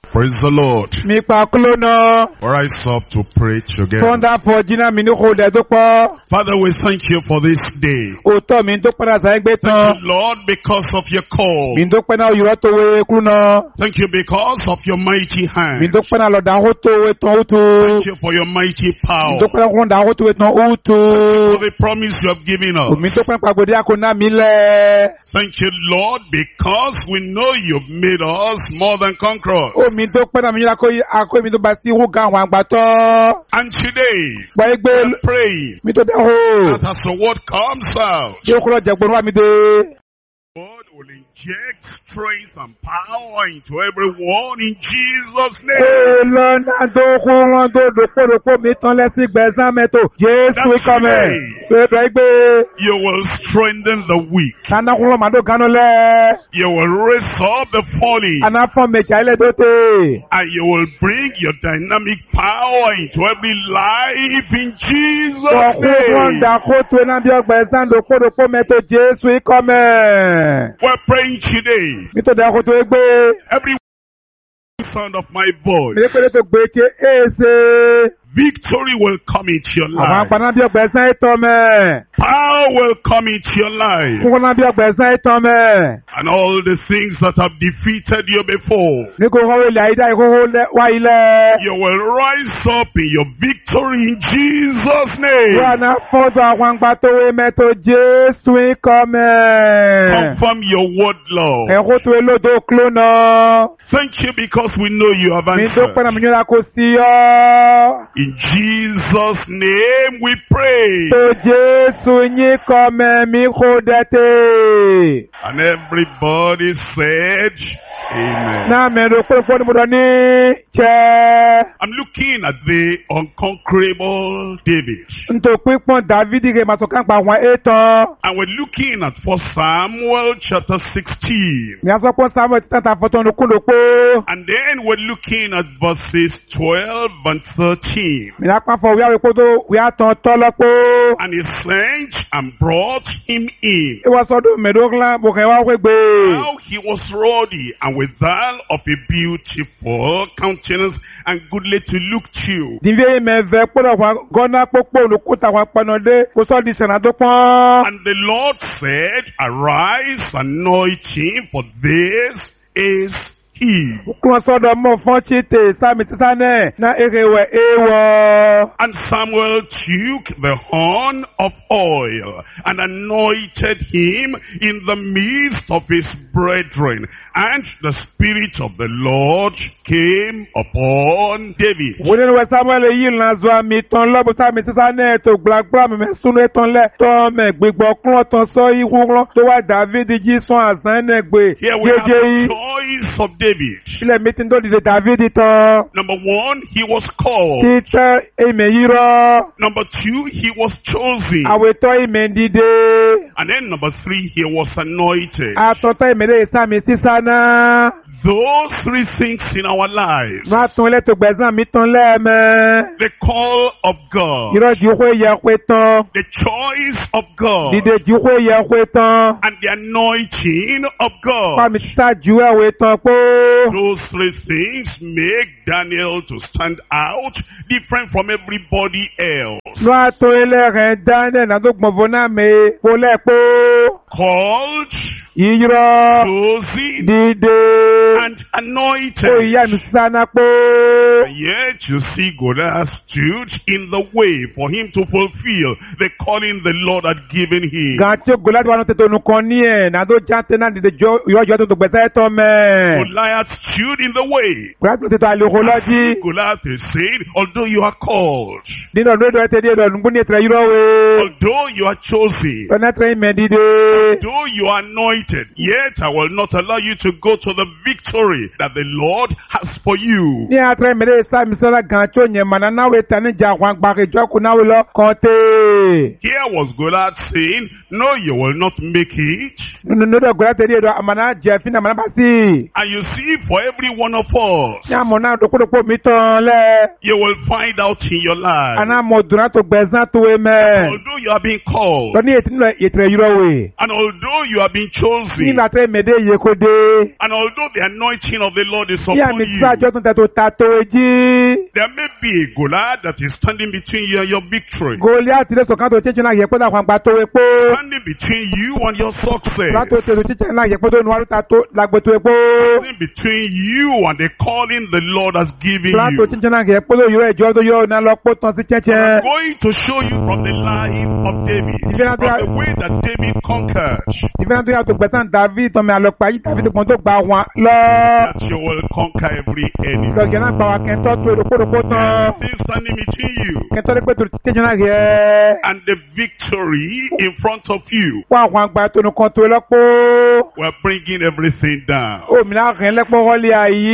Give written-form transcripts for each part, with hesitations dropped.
Praise the Lord. Nípa kúlónà. Rise up to pray together. Fọ́ndà fọ́jìnà mi ní kò dẹ̀ tó pọ̀. Father, we thank you for this day. Òótọ́ mi tó padà sáyé gbé tán. Thank you, Lord, because of your call. Mi tó pẹ́ náà yọ̀rọ̀ tó wé kúlónà. Thank you because of your mighty hand. Mi tó pẹ́ náà lọ́dà ó tó wé tán ó tó. Thank you for your mighty Mi power. tó pẹ́ náà kúndà ó tó wé tán ó tó. For the promise you have given us. Mi tó pẹ́ náà pàgòdì àkóná mi lẹ̀. Thank you, Lord, because we know you've made us more than conquerors. Ó mi tó pẹ́ náà mi yára akó mi tó bá sí ìhùgà àwọn àgbà tán. And today, Gbọ́ gbé we are praying mi tó dẹ̀ hó. that as the word comes out, Ṣé o kúrò jẹ̀gbọ́n wá mi dé? God will inject strength and power into everyone in Jesus' name. Lọ́nà tó kú wọn tó dòpòdòpò mi tán lẹ́sìn gbẹ̀sán mẹ́tò. Jésù kọ́mẹ̀. Bẹ́ẹ̀ gbé. You will strengthen the weak. Nana kúrò màdó gánú lẹ̀. You will raise up the fallen. Àná fọ́n mẹ̀jà ilé tó tè. And you will bring your dynamic power into every life in Jesus' Ọ̀kú wọn name. dà kó tó iná bí ọgbẹ̀sán dòpòdòpò mẹ́tò Jésù kọ́mẹ̀. We're praying today. Mi tó dà kó tó gbé. Every sound of my voice, Mi péré tó gbé ké ése. victory will come into your Àwọn life. àpàná bí ọgbẹ̀sán ìtọ́ mẹ́. Power will come into your life. Kúkú náà bí ọgbẹ̀sán ìtọ́ mẹ́. And all the things that have defeated you before, Ní kò wọ́n ilẹ̀ àyídá ìkókó wá ilẹ̀. you will rise up in your victory in Jesus' name. Wọ́n fọ́dọ̀ àwọn àgbà tó wé mẹ́tò Jésù kọ́mẹ̀. Confirm your word, Lord. Ẹ̀kú tó wé lódò klónà. Thank you because we know you have Mi tó pẹ́ náà answered. mi yọ̀rọ̀ kò sí ọ́. In Jesus' name we pray. Tó Jésù yín kọ́mẹ̀ mi kò dẹ́tẹ̀. And everybody said, Amen. Náà mẹ́rin pé ní mo dọ̀ ní jẹ́. I'm looking at the unconquerable David. Ntò pípọ́n Dávidi rẹ̀ máa sọ káńpà àwọn ètò. And we're looking at 1 Samuel chapter 16. Mi á sọ pé Samuel ti tẹ́ta fọ́tọ́ ní kúndùkú. And then we're looking at verses 12 and 13. Mi á pàfọ̀ wíwá wípé tó wíwá tán tọ́lọ́pọ̀. And he sent and brought him in. Ìwọ sọdún mẹ́dọ́gla bùkẹ́ wá wé gbé. How he was ruddy and withal of a beautiful countenance and goodly to look to. Dìbí mẹ́fẹ́ kpọ́dọ̀ wá gọ́nà pópó olùkúta wá pọnọdé kó sọ́ di sẹ̀nàdó pọ́n. And the Lord said, Arise, anoint him, for this is he. Kúrò sọ́dọ̀ mọ̀ fọ́n chite sámi títà náà ná èrè wẹ̀ éwọ̀. And Samuel took the horn of oil and anointed him in the midst of his brethren. And the Spirit of the Lord came upon David. Wọ́n ní wẹ̀ Samuel yìí lọ́nà zọ àmì tán lọ́bù sámi títà náà tó gbàgbọ́ àmì mẹ́sùnú tán lẹ̀ tọ́ mẹ́ gbígbọ́ kúrò tán sọ ihu rán tó wá Dávidi jí sún àzán náà gbé Here we have jẹjẹ the yìí. choice of David. Ilẹ̀ mi ti ń tó dìde Dávidi tán. Number one, he was called. Títẹ́ èmè yìí rọ. Number two, he was chosen. Àwètọ́ èmè dìde. And then number three, he was anointed. Àtọ́tọ́ èmè lè sámi sísá náà. Those three things in our lives, Má tún ilé tó gbẹ̀sán mi tán lẹ́ẹ̀mẹ́. the call of God, Irọ́ jùkú yẹ pé tán. the choice of God, Dìde jùkú yẹ pé tán. and the anointing of God. Fámi sísá ju ẹ̀wé tán pé. Those three things make Daniel to stand out different from everybody else. Lọ́ àtún ilé rẹ̀ dáná náà tó gbọ̀nbọ̀n náà mi kó lẹ́ pé. Called, Irọ́ chosen, dìde. and Ó anointed. ìyá mi sísá náà pé. And yet you see Goliath stood in the way for him to fulfill the calling the Lord had given him. Gan tí Goliath wà ní tètè onukọ ní ẹ̀ náà tó jáde náà dìde ìrọ́jọ́ tó gbẹ̀sẹ̀ tán mẹ́. Goliath stood in the way. Goliath tètè àlèkò lọ́jí. Goliath is saying, although you are called, Nínú ọdún èdè ẹ̀tẹ̀ díẹ̀ lọ́dún ní ètò ìrọ̀ wẹ̀. although you are chosen, Lọ́nà tẹ̀ ìmẹ̀ dìde. though you are anointed, yet I will not allow you to go to the victory that the Lord has for you. Ní àtẹ̀rẹ̀ ìmẹ̀ Ere sami sala gancho nye mana nawe tani jawang baki joku nawe lo konte. Here was Goliath saying, no, you will not make it. Nuno Goliath eri edo amana jefina mana basi. And you see, for every one of us, Ya mona doko miton le. you will find out in your life. Ana moduna to bezan to eme. Although you are being called, Loni etinu yetre yurowe. and although you are being chosen, Ni latre mede yekode. and although the anointing of the Lord is Ya upon mi you, sa jotun tato tato eji. there may be a Goliath that is standing between you and your victory, Goliath ile sokan to cheche na yepo da kwangba to epo. standing between you and your success, Lato te to cheche na yepo to nuaru tato lagbe to epo. standing between you and the calling the Lord has given Lato you. cheche na yepo to yo ejo to yo na lopo ton si cheche. I'm going to show you from the life of David, from the way that David conquered, Ìfẹ́ tó yàtọ̀ gbẹ̀sán David tọ́mọ àlọ́pàá yìí David kan tó gba wọn lọ. that you will conquer every enemy. Lọ́gẹ̀ náà gba wa kẹ́ńtọ́ tó èròkórókó tán. Things standing between you Kẹ́ńtọ́ lé pé tó tẹ́jọ́ náà rẹ̀. and the victory in front of you. Wọ́n àwọn àgbà tó nìkan tó lọ́pọ̀. We're bringing everything down. Òmìnira rẹ̀ lẹ́pọ̀ wọlé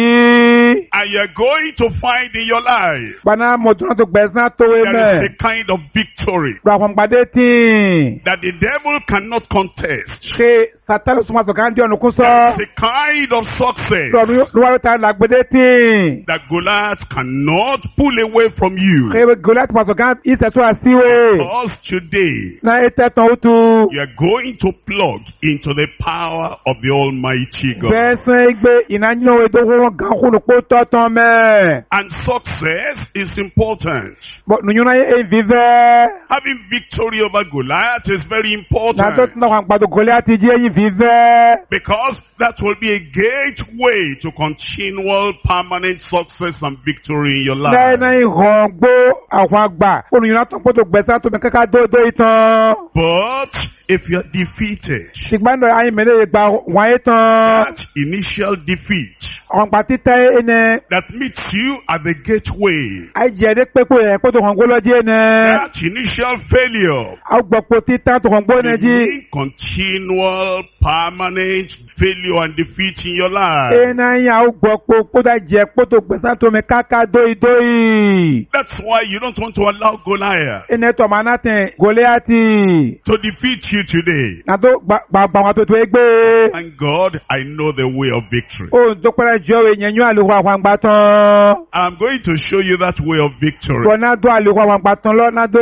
àyè. And you're going to find in your life Gbaná mọ̀tún náà tó gbẹ̀sán tó there emẹ̀. is a kind of victory Gba àwọn àgbàdé tì. that the devil cannot contest. Ṣé Sátánì súnmọ́ sọ̀kan dí ọ̀nà kún sọ? There is a kind of success Sọ̀rọ̀ ló ta làgbèdé tì. that Goliath cannot pull away from you. Ṣé Goliath pọ̀ sọ̀kan ìṣẹ̀tún àṣìwé? Because today Náà ètè tán ó tu. you are going to plug into the power of the Almighty God. Bẹ́sẹ̀ gbé ìnáyẹ̀wò ìdókòwò gan kúnnù kó tọ́tàn mẹ́. And success is important. Bọ̀ nùyún náà yẹ vivẹ́. Having victory over Goliath is very Nàtọ́ important tí náà wà gbàdọ̀ Goliath jẹ́ yín vivẹ́. because that will be a gateway to continual permanent success and victory in your Lẹ́yìn life. náà ìhàn gbó àwọn àgbà. Olùyún náà tó gbọ́dọ̀ gbẹ̀sán tó mi kẹ́kẹ́ dódó ìtàn. But if you are defeated, Ṣùgbọ́n náà ayé mẹ́lẹ́ yìí gba wọ́n ìtàn. that initial defeat Àwọn àgbà títẹ́ ẹnẹ. that meets you at the gateway, Àìjẹ́ ẹ̀dẹ́ pépò yẹn kó tó hàn gbó lọ́jọ́ ẹnẹ. that initial failure, Àwọn gbọ̀pọ̀ títà tó hàn gbó ẹnẹ jí. meaning continual permanent failure and defeat in your life. Ẹnà yẹn àwọn gbọ̀pọ̀ kó dà jẹ́ kó tó gbẹ̀sán tó mi káká dóidói. That's why you don't want to allow Goliath Ẹnẹ tọ̀ máa náà tẹ̀ Goliathi. to defeat you today. Nàtó gbàgbà wọn tó tó gbé. Thank God I know the way of victory. Ó ń dókòrò jọ èèyàn yún àlùkò àwọn àgbà tán. I'm going to show you that way of victory. Bọ̀ náà dó àlùkò àwọn àgbà tán lọ náà dó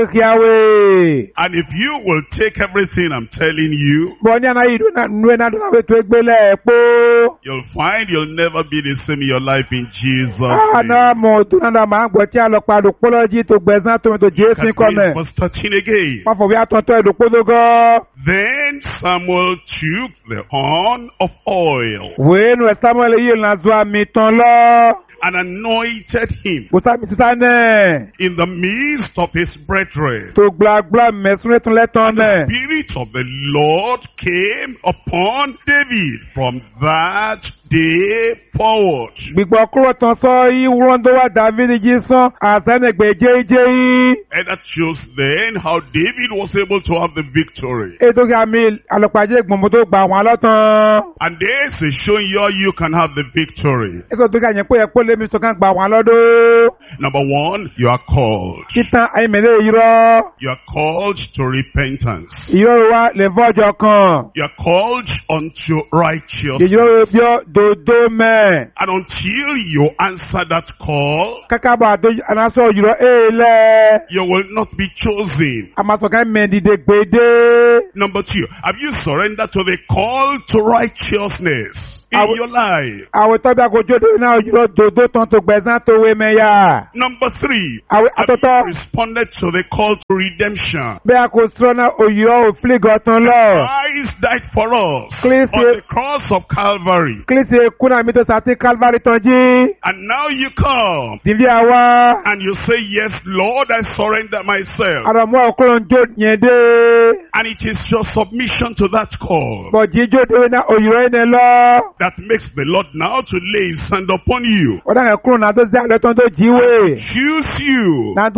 kíáwé. And if you will take everything I'm telling you, Bọ̀ ní àná yìí nú ẹ̀ náà dó náà tó gbé lẹ́ẹ̀pọ̀. you'll find you'll never be the same in your life in Jesus' Àná name. mọ̀ tó náà máa ń gbọ́ tí a lọ pa àdùkú lọ́jì tó gbẹ̀sán tó mi tó jẹ́ sí Can kọ́mẹ̀. read verse 13 again. Wọ́n fọ̀ bí àtọ̀tọ̀ ìdùkú tó gọ́. Then Samuel took the horn of oil Wéénu ẹ̀ Samuel yìí lọ́nà zọ àmì tán lọ. and anointed him Kò sábì sísá náà. in the midst of his brethren. Tó gbàgbà mẹ́sùn tún lẹ́tàn náà. The Spirit of the Lord came upon David from that day forward. Gbígbọ́ kúrò tán sọ ìwúrọ̀ tó wà David jí sán àtẹnẹgbẹ̀ jẹ́jẹ́ yìí. And that shows then how David was able to have the victory. Ètò kí àmì àlọ́pàá ìgbìmọ̀ tó gbà wọ́n lọ́tàn. And this is showing you how you can have the victory. Ètò tó kí àyẹ̀ pé ẹ̀pọ̀ lémi tó kàn gbà wọ́n lọ́dọ̀. Number one, you are called. Títàn àyèmẹ̀lẹ̀ irọ́. You are called to repentance. Irọ́ wa lè fọ́jọ́ kan. You are called unto righteousness. Ìjọ́ bíọ́ dòdó mẹ́. And until you answer that call, Kákábọ̀ àdásọ ìrọ̀ èèlẹ̀. you will not be chosen. Àmàsọ̀kẹ́ mẹ́ndìdè gbèdé. Number two, have you surrendered to the call to righteousness in your life? Àwẹ̀ tọ́jú àgójó dòdó náà ìrọ̀ dòdó tán tó gbẹ̀sán tó wé mẹ́yà. Number three, Àwẹ̀ have àtọ́tọ́. you responded to the call to redemption? Bí a kò sọ́nà òyìnbó òfìlígọ̀ tán lọ. Christ died for us Christ on the cross of Calvary. Kílísì kúnà mi tó sàtí Calvary tán jí. And now you come Dìbí àwa. and you say, yes, Lord, I surrender myself. Àrọ̀mọ́ ọkùnrin jó yẹn dé. And it is your submission to that call Bọ̀ jíjó dé náà òyìnbó ẹni lọ. that makes the Lord now to lay his hand upon you. Ọ̀dà rẹ̀ kúrò náà tó ṣe àlẹ́ tán tó jíwé. Choose you. Nàdó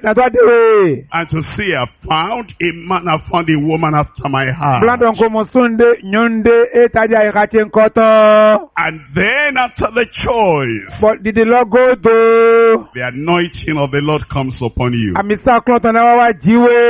àdéhùn. And to say, I found a man, I found a woman after my heart. Blandon kò mọ̀ súnde, nyónde, ètàdí àyíkáṣe nǹkan tán. And then after the choice, Bọ̀ dìde lọ́gọ́dọ̀. the anointing of the Lord comes upon you. Àmì sákúrò tán náà wá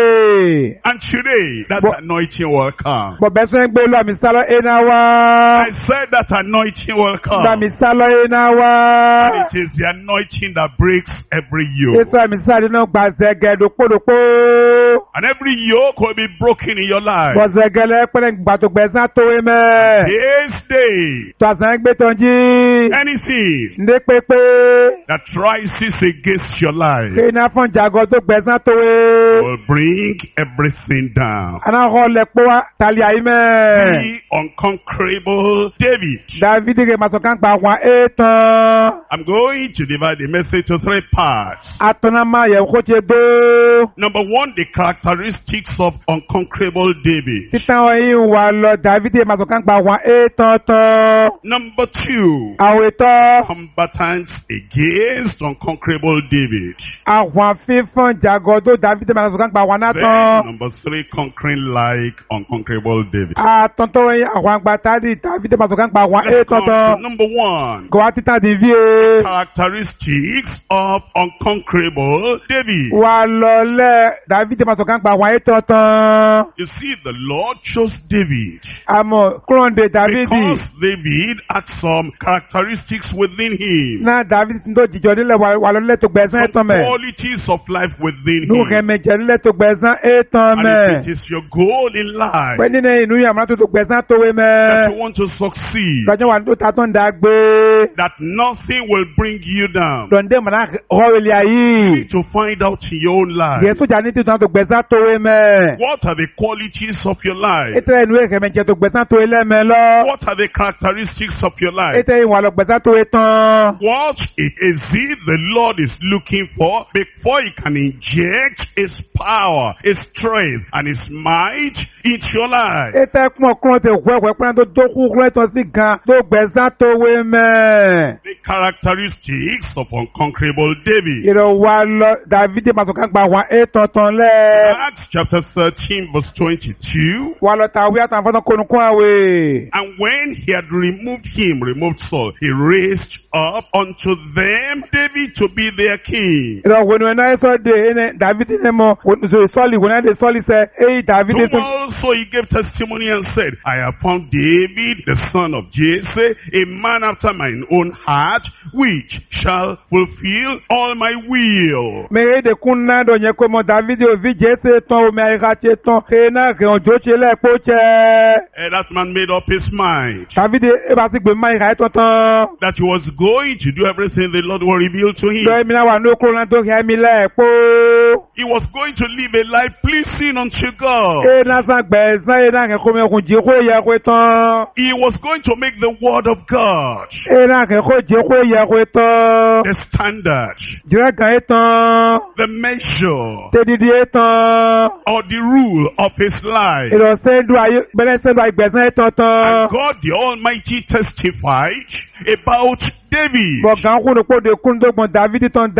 jíwé. And today, that anointing will come. Bọ̀ bẹ́ẹ̀ sọ́yìn gbé lọ àmì sálọ ẹ̀nà wá. I said that anointing will come. Àmì sálọ ẹ̀nà wá. And it is the anointing that breaks every yoke. Ètò àmì sálọ náà gbà zẹ̀gẹ̀ dòpódòpó. And every yoke will be broken in your life. Bọ̀ zẹ̀gẹ̀ lẹ́pẹ̀lẹ̀ gbàtògbẹ̀sán tó wé mẹ́. This day, Tọ̀sán gbé tán jí. anything Ndé pépé. that rises against your life Kéèna fún jàgọ̀ tó gbẹ̀sán tó wé. will bring everything down. Anáhọ́ lẹ́pọ̀ wá tali àyí mẹ́. The unconquerable David. Dávidi kè màsọ̀ kan gbà wọn ètàn. I'm going to divide the message to 3 parts. Àtọ̀nà máa yẹ kó ṣe dó. Number 1, the characteristics of unconquerable David. Títàn wọ̀nyí wà lọ Dávidi màsọ̀ kan gbà wọn ètàn tán. Number 2, Àwọn ètò. combatants against unconquerable David. Àwọn fífọ́n jàgọ̀ tó Dávidi màsọ̀ kan gbà wọn náà Then tán. number 3, conquering like unconquerable David. Àtọ̀ntọ̀ wọ̀nyí àwọn àgbàtàdì Dávidi màsọ̀ kan gbà wọn Let's ètàn come to tán. number 1, Kò wá títàn dìví e. characteristics of unconquerable David. Wà lọ lẹ́ Dávidi màsọ̀ kan gbà wọn ètàn tán. You see, the Lord chose David Àmọ́ kúròǹde Dávidi. because David had some characteristics within him, Na Dávidi tí ń tó jìjọ nílẹ̀ wà lọ lẹ́tọ̀ gbẹ̀sán ètàn some mẹ́. qualities of life within Nú him. kẹ̀mẹ̀jẹ̀ nílẹ̀ tó gbẹ̀sán ètàn And mẹ́. if it is your goal in life Pẹ́ nínú inú yàrá tó gbẹ̀sán tó wé that mẹ́. you want to succeed, Lọ́jọ́ wà tó ta tó ń da gbé. that nothing will bring you down, Lọ́ndé mọ̀nà ọ̀rẹ́lẹ̀ you ayé. need to find out in your own life, Yẹ sójà ní títàn tó gbẹ̀sán tó wé mẹ́. what are the qualities of your life? Ètò inú kẹ̀mẹ̀jẹ̀ tó gbẹ̀sán tó wé lẹ́mẹ̀ lọ. What are the characteristics of your life? Ètò ìwà lọ gbẹ̀sán tó wé tán. What is it the Lord is looking for before he can inject his power, his strength, and his might into your life? Ètò ẹ̀kún ọkùnrin tó wẹ̀ wẹ̀ pẹ́rẹ́ tó dókú rẹ́tọ̀ sí gan tó gbẹ̀sán tó wé mẹ́. The characteristics of unconquerable David. Ìrọ̀ wa lọ Dávidi màsọ̀kan gba àwọn ètò tán lẹ́. Acts chapter 13 verse 22. Wà lọ tàwé àtàwọn kónúkún àwẹ̀. And when he had removed Saul, he raised up unto them David to be their king. Ìrọ̀ wẹ̀nu ẹ̀ náà sọ de ẹnẹ Dávidi ní mọ̀ sọ́ọ̀lì wẹ̀nu ẹ̀ de sọ́ọ̀lì sẹ́ èyí Dávidi Whom tún. also he gave testimony and said, I have found David, the son of Jesse, a man after mine own heart, which shall fulfill all my will. Mẹ̀rẹ̀ èdè kún náà dọ̀ yẹn kó mọ̀ Dávidi òvi Jésè tán omi àyíká ṣe tán. Èyí náà kì í ọjọ́ ṣe lẹ́ẹ̀kọ́ ṣẹ́. And that man made up his mind Dávidi ẹ bá ti gbé mọ́ àyíká tán tán. that he was going to do everything the Lord will reveal to him. Lọ èmi náà wà ní okòrò náà tó kí ẹ̀mí lẹ́ẹ̀kọ́. He was going to live a life pleasing unto God. Èyí náà sàn gbẹ̀sán èyí náà kẹ́kọ̀ọ́ mi kùn jí kó yẹ kó tán. He was going to make the word of God Èyí náà kẹ́kọ̀ọ́ jí kó yẹ kó tán. the standard, Jìrẹ́ kan yé tán. the measure, Tẹ́dídì yé tán. or the rule of his life. Ìrọ̀sẹ́ ndú ayé bẹ́lẹ́ sẹ́ndú àìgbẹ̀sán yé tán tán. And God the Almighty testified about David. Bọ̀gán kúndùn kóde kúndùn Dávidi tán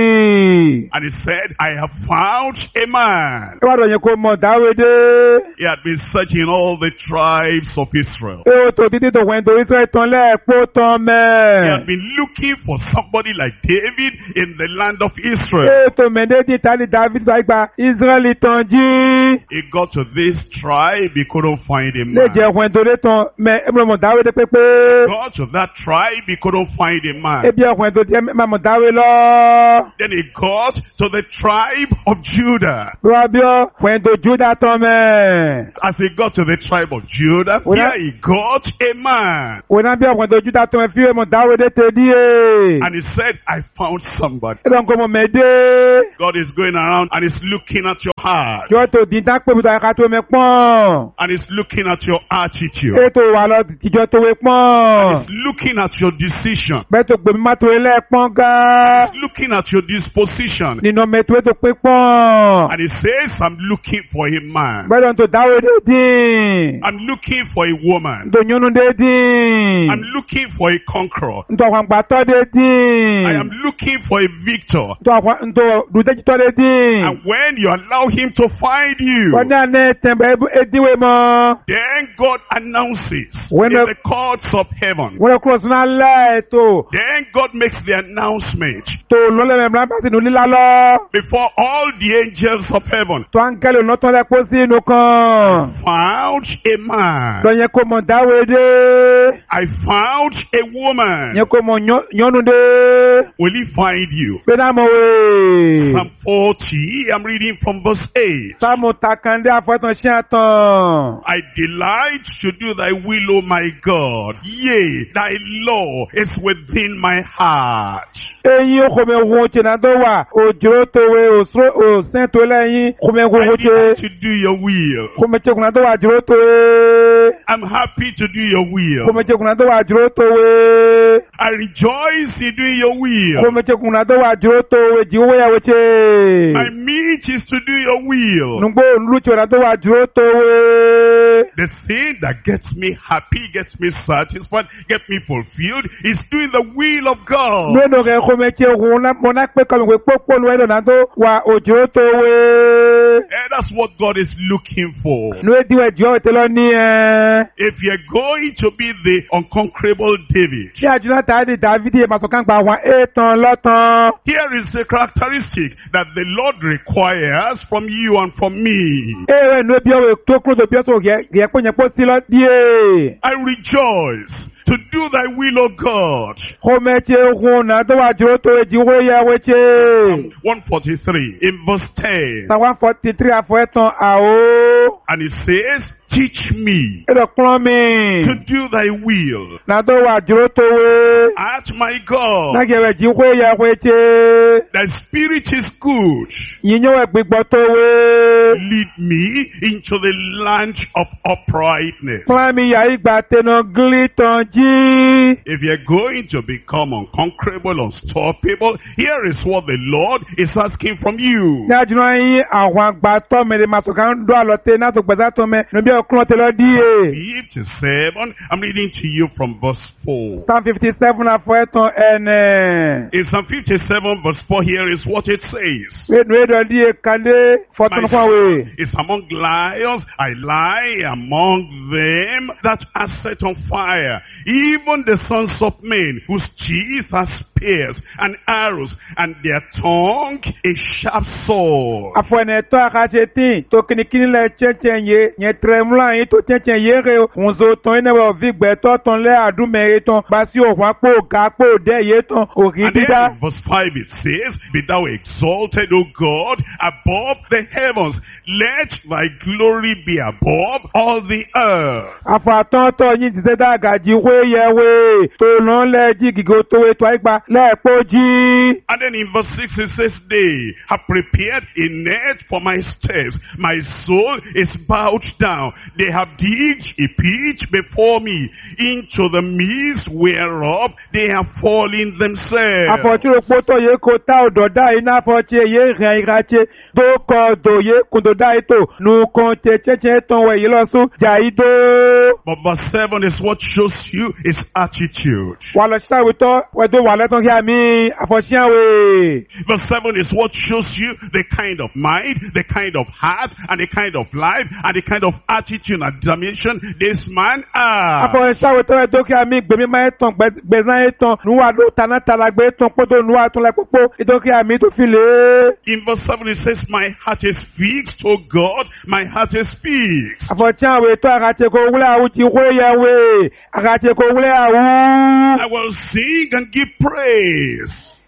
dálì. And he said, I have found a man. Ẹ wá dọ̀ yẹn kó mọ̀ Dáwédé. He had been searching all the tribes of Israel. Ẹ o tó títí tó wẹ̀ nítorí sẹ́ tán lẹ́ẹ̀kọ́ tán He mẹ́. had been looking for somebody like David in the land of Israel. Ẹ tó mẹ́ndéjì tálí Dávidi sọ ìgbà Ísírẹ́lì tán jí. He got to this tribe, he couldn't find a Lè jẹ́ man. wẹ̀ nítorí tán mẹ́ ẹ mọ̀ Dáwédé pépé. Got to that tribe, he couldn't find a man. Ebi ọkùnrin tó jẹ́ mọ̀ Dáwé lọ. Then he got to the tribe of Judah. Rọ́bíọ́ wẹ̀ tó Júdà tán mẹ́. As he got to the tribe of Judah, Well, here he got a man. Wòná bí ọkùnrin tó Júdà tán mẹ́ fi mọ̀ Dáwédé tẹ díẹ̀. And he said, I found somebody. Ẹ lọ́n kó mọ̀ mẹ́dé. God is going around and is looking at your heart. Yóò tó dín dá pé mi tó àyíká tó mi pọ́n. And it's looking at your attitude. Ètò wà lọ tìjọ́ tó wé pọ́n. It's looking at your decision. Bẹ́ẹ̀ tó gbèmí má tó ilé pọ́n gá. It's looking at your disposition. Nínú ọmọ ètò ètò pé pọ́n. And it says, I'm looking for a man. Bẹ́ẹ̀ tó dáwọ́ dé dín. I'm looking for a woman. Ntò nyɔnu dé dín. I'm looking for a conqueror. Ntò àgbàtọ́ dé dín. I am looking for a victor. Ntò dùdẹ́jìtọ́ dé dín. And when you allow him to find you, Wọ́n ní àná tẹ̀mbẹ̀ edíwé mọ́. then God announces When in the- the courts of heaven. Wọ́n lè kúrò sínú alẹ́ ètò. Then God makes the announcement Tó lọ́lẹ̀ mẹ́rin bá ti nù lílá lọ. before all the angels of heaven. Tó áńgẹ́lì lọ́tọ́ lẹ kó sí inú kan. Found a man. Lọ́yẹ kó mọ̀ dáwé dé. I found a woman. Yẹ kó mọ̀ nyɔnu dé. Will he find you? Pé náà mọ̀ wé. Psalm 40, I'm reading from verse 8. Sáàmù takandé àfọ́tàn ṣé àtàn. I delight to do thy will, O my God. Yea, thy law is within my heart. Eyín okòmè ohun ṣe náà tó wà. Òjò tó wé òsín tó lẹ́yìn. Kòmè I ohun delight ṣe. to do your will. Kòmè ṣe kùnà tó wà jùlọ tó wé. I'm happy to do your will. Kòmè ṣe kùnà tó wà jùlọ tó wé. I rejoice in doing your will. Kòmè ṣe kùnà tó wà jùlọ tó wé. Jìwó yà wé ṣe. My meat is to do your will. Nùgbò olùlùchọ̀ náà tó wà jùlọ tó wé. The thing that gets me happy, gets me satisfied, gets me fulfilled is doing the will of God. Nínú rẹ̀ kòmè ṣe ohun mọ̀ náà pé kọ́mi wé pópó lu ẹ̀dọ̀ náà tó wà òjò tó wé. And that's what God is looking for. Nú èdìwẹ̀ jọ́ ìtẹ́lọ́ ní ẹ̀. If you're going to be the unconquerable David, Ṣé àjùlọ tàbí Dàvídì màtọ̀kàn gba àwọn ètàn lọ́tàn? here is the characteristic that the Lord requires from you and from me. Èrè nú ebi ọ̀wẹ̀ tó kúrò tó bí ọ̀tọ̀ yẹ pé yẹn pọ̀ sí lọ díẹ̀. I rejoice to do thy will, O God. Kòmẹ̀tì ohun náà tó wà jùlọ tó èjì wó yẹ wé ṣe. 143 in verse 10. Psalm 143 àfọ̀ ẹ̀tàn àwọ̀. And it says, teach me Èdè kúrọ̀ mi. to do thy will. Náà tó wà jùlọ tó wé. At my God, Náà gẹ̀rẹ̀ jí wó yẹ wé ṣe. thy spirit is good. Yíyan wẹ̀ gbígbọ́ tó wé. Lead me into the land of uprightness. Kúrọ̀ mi yà ìgbà tẹnu gílí tán jí. If you're going to become unconquerable, unstoppable, here is what the Lord is asking from you. Ní àjùlọ yín àwọn àgbà tọ́ mi lè máa sọ̀kan ń dọ́ àlọ́tẹ̀ náà tó gbẹ̀dá tó mẹ́. Níbi ọkùnrin tẹ lọ díẹ̀. 57, I'm reading to you from verse 4. Psalm 57 àfọ̀ ẹ̀tàn ẹ̀nẹ̀. In Psalm 57 verse 4, here is what it says. Nínú èdè díẹ̀ kàdé fọ́tún fún àwẹ̀. Is among lions, I lie among them that are set on fire, even the sons of men, whose teeth are spears and arrows, and their tongue a sharp sword. Àfọ̀ ẹ̀nẹ̀ tọ́ àkàtì tí tó kìnnìkìnnì lẹ̀ tsẹ̀tsẹ̀ yé yẹn tẹ̀rẹ̀múlà yín tó tsẹ̀tsẹ̀ yé rẹ̀ ǹzọ̀ tán yín náà wọ̀ fi gbẹ̀tọ̀ tán lẹ́ àdúmẹ̀rẹ̀ tán basi òhun àpò ògà àpò òdẹ́ yé tán òrì And then dídá. in verse 5 it says, be thou exalted, O God, above the heavens. Let thy glory be above all the earth. Àfọ̀ àtọ́tọ̀ yín ti ṣe dàgàjì wé yẹ wé tó lọ́n lẹ́ jí gìgò tó wé tó àìgbà lẹ́ẹ̀pọ̀ jí. And then in verse 6 it says, they have prepared a net for my steps. My soul is bowed down. They have digged a pit before me. Into the midst whereof they have fallen themselves. Àfọ̀túrò pótó yé kó tá ọ̀dọ̀ dá iná àfọ̀tí yé rìn ìràtí tó kọ dò yé kùndò dá ètò nù kan tẹ tsẹ́tsẹ́ tán wẹ̀ yìí lọ́sùn jà yìí dó. But verse 7 is what shows you his attitude. Wà lọ sísá wìtọ́ wẹ̀dọ̀ wà lẹ́tọ̀ kí àmì àfọ̀síàwé. Verse 7 is what shows you the kind of mind, the kind of heart, and the kind of life, and the kind of attitude and determination this man has. Àfọ̀síàwé tó wẹ̀dọ̀ kí àmì gbèmí máa tán gbẹ̀sán tán nùwà ló tanná tala gbé tán kótó nùwà tún lẹ pópó ìtọ́ kí àmì tó fi lé. In verse 7 it says, my heart is fixed, O God, my heart is fixed. Àfọ̀síàwé tó àkàtì kò wúlẹ̀ àwù ti wé yẹ wé àkàtì kò wúlẹ̀ àwù. I will sing and give praise.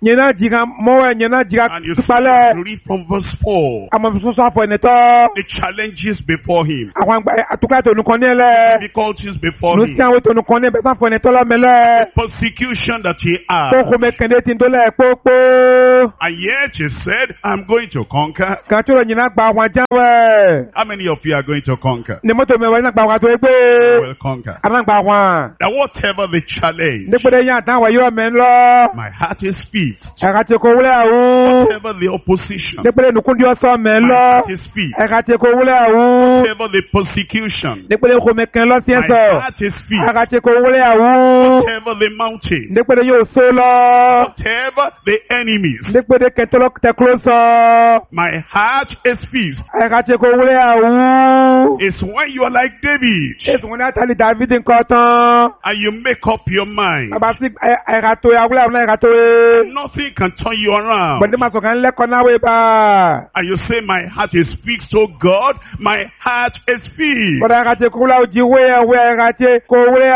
nyena jiga mowe nyena jiga And you tupale read from verse 4. amafuso afọ eneto The challenges before him. àwọn atukla to nukonele Difficulties before nusi him. àwọn to nukonele be afọ eneto lo mele Persecution that he had. ko ko me kende tin to le popo And yet he said, I'm going to conquer. kan to nyina gba àwọn jawe How many of you are going to conquer? ni moto me wa na gba àwọn to You egbe will conquer. ana gba àwọn That whatever the challenge, ni pede yan tan wa yo me lo my heart is fixed. aka te ko wule awu Whatever the opposition, ni pede nukundi oso me my lo heart is fixed. aka te ko wule awu Whatever the persecution, ni pede ko me kan lo si my enso heart is fixed. aka te ko wule awu Whatever the mountain, ni pede yo so lo whatever the enemies, ni pede ketolo te close my heart is fixed. aka te ko wule awu It's when you are like David esu wona tali David nkan tan and you make up your mind. aba si aka to ya wule awu na aka to Nothing can turn you around. bende ma so kan le kona we ba And you say, my heart is fixed, oh God, my heart is fixed. bode aka te ko wule awu ji we aka te ko wule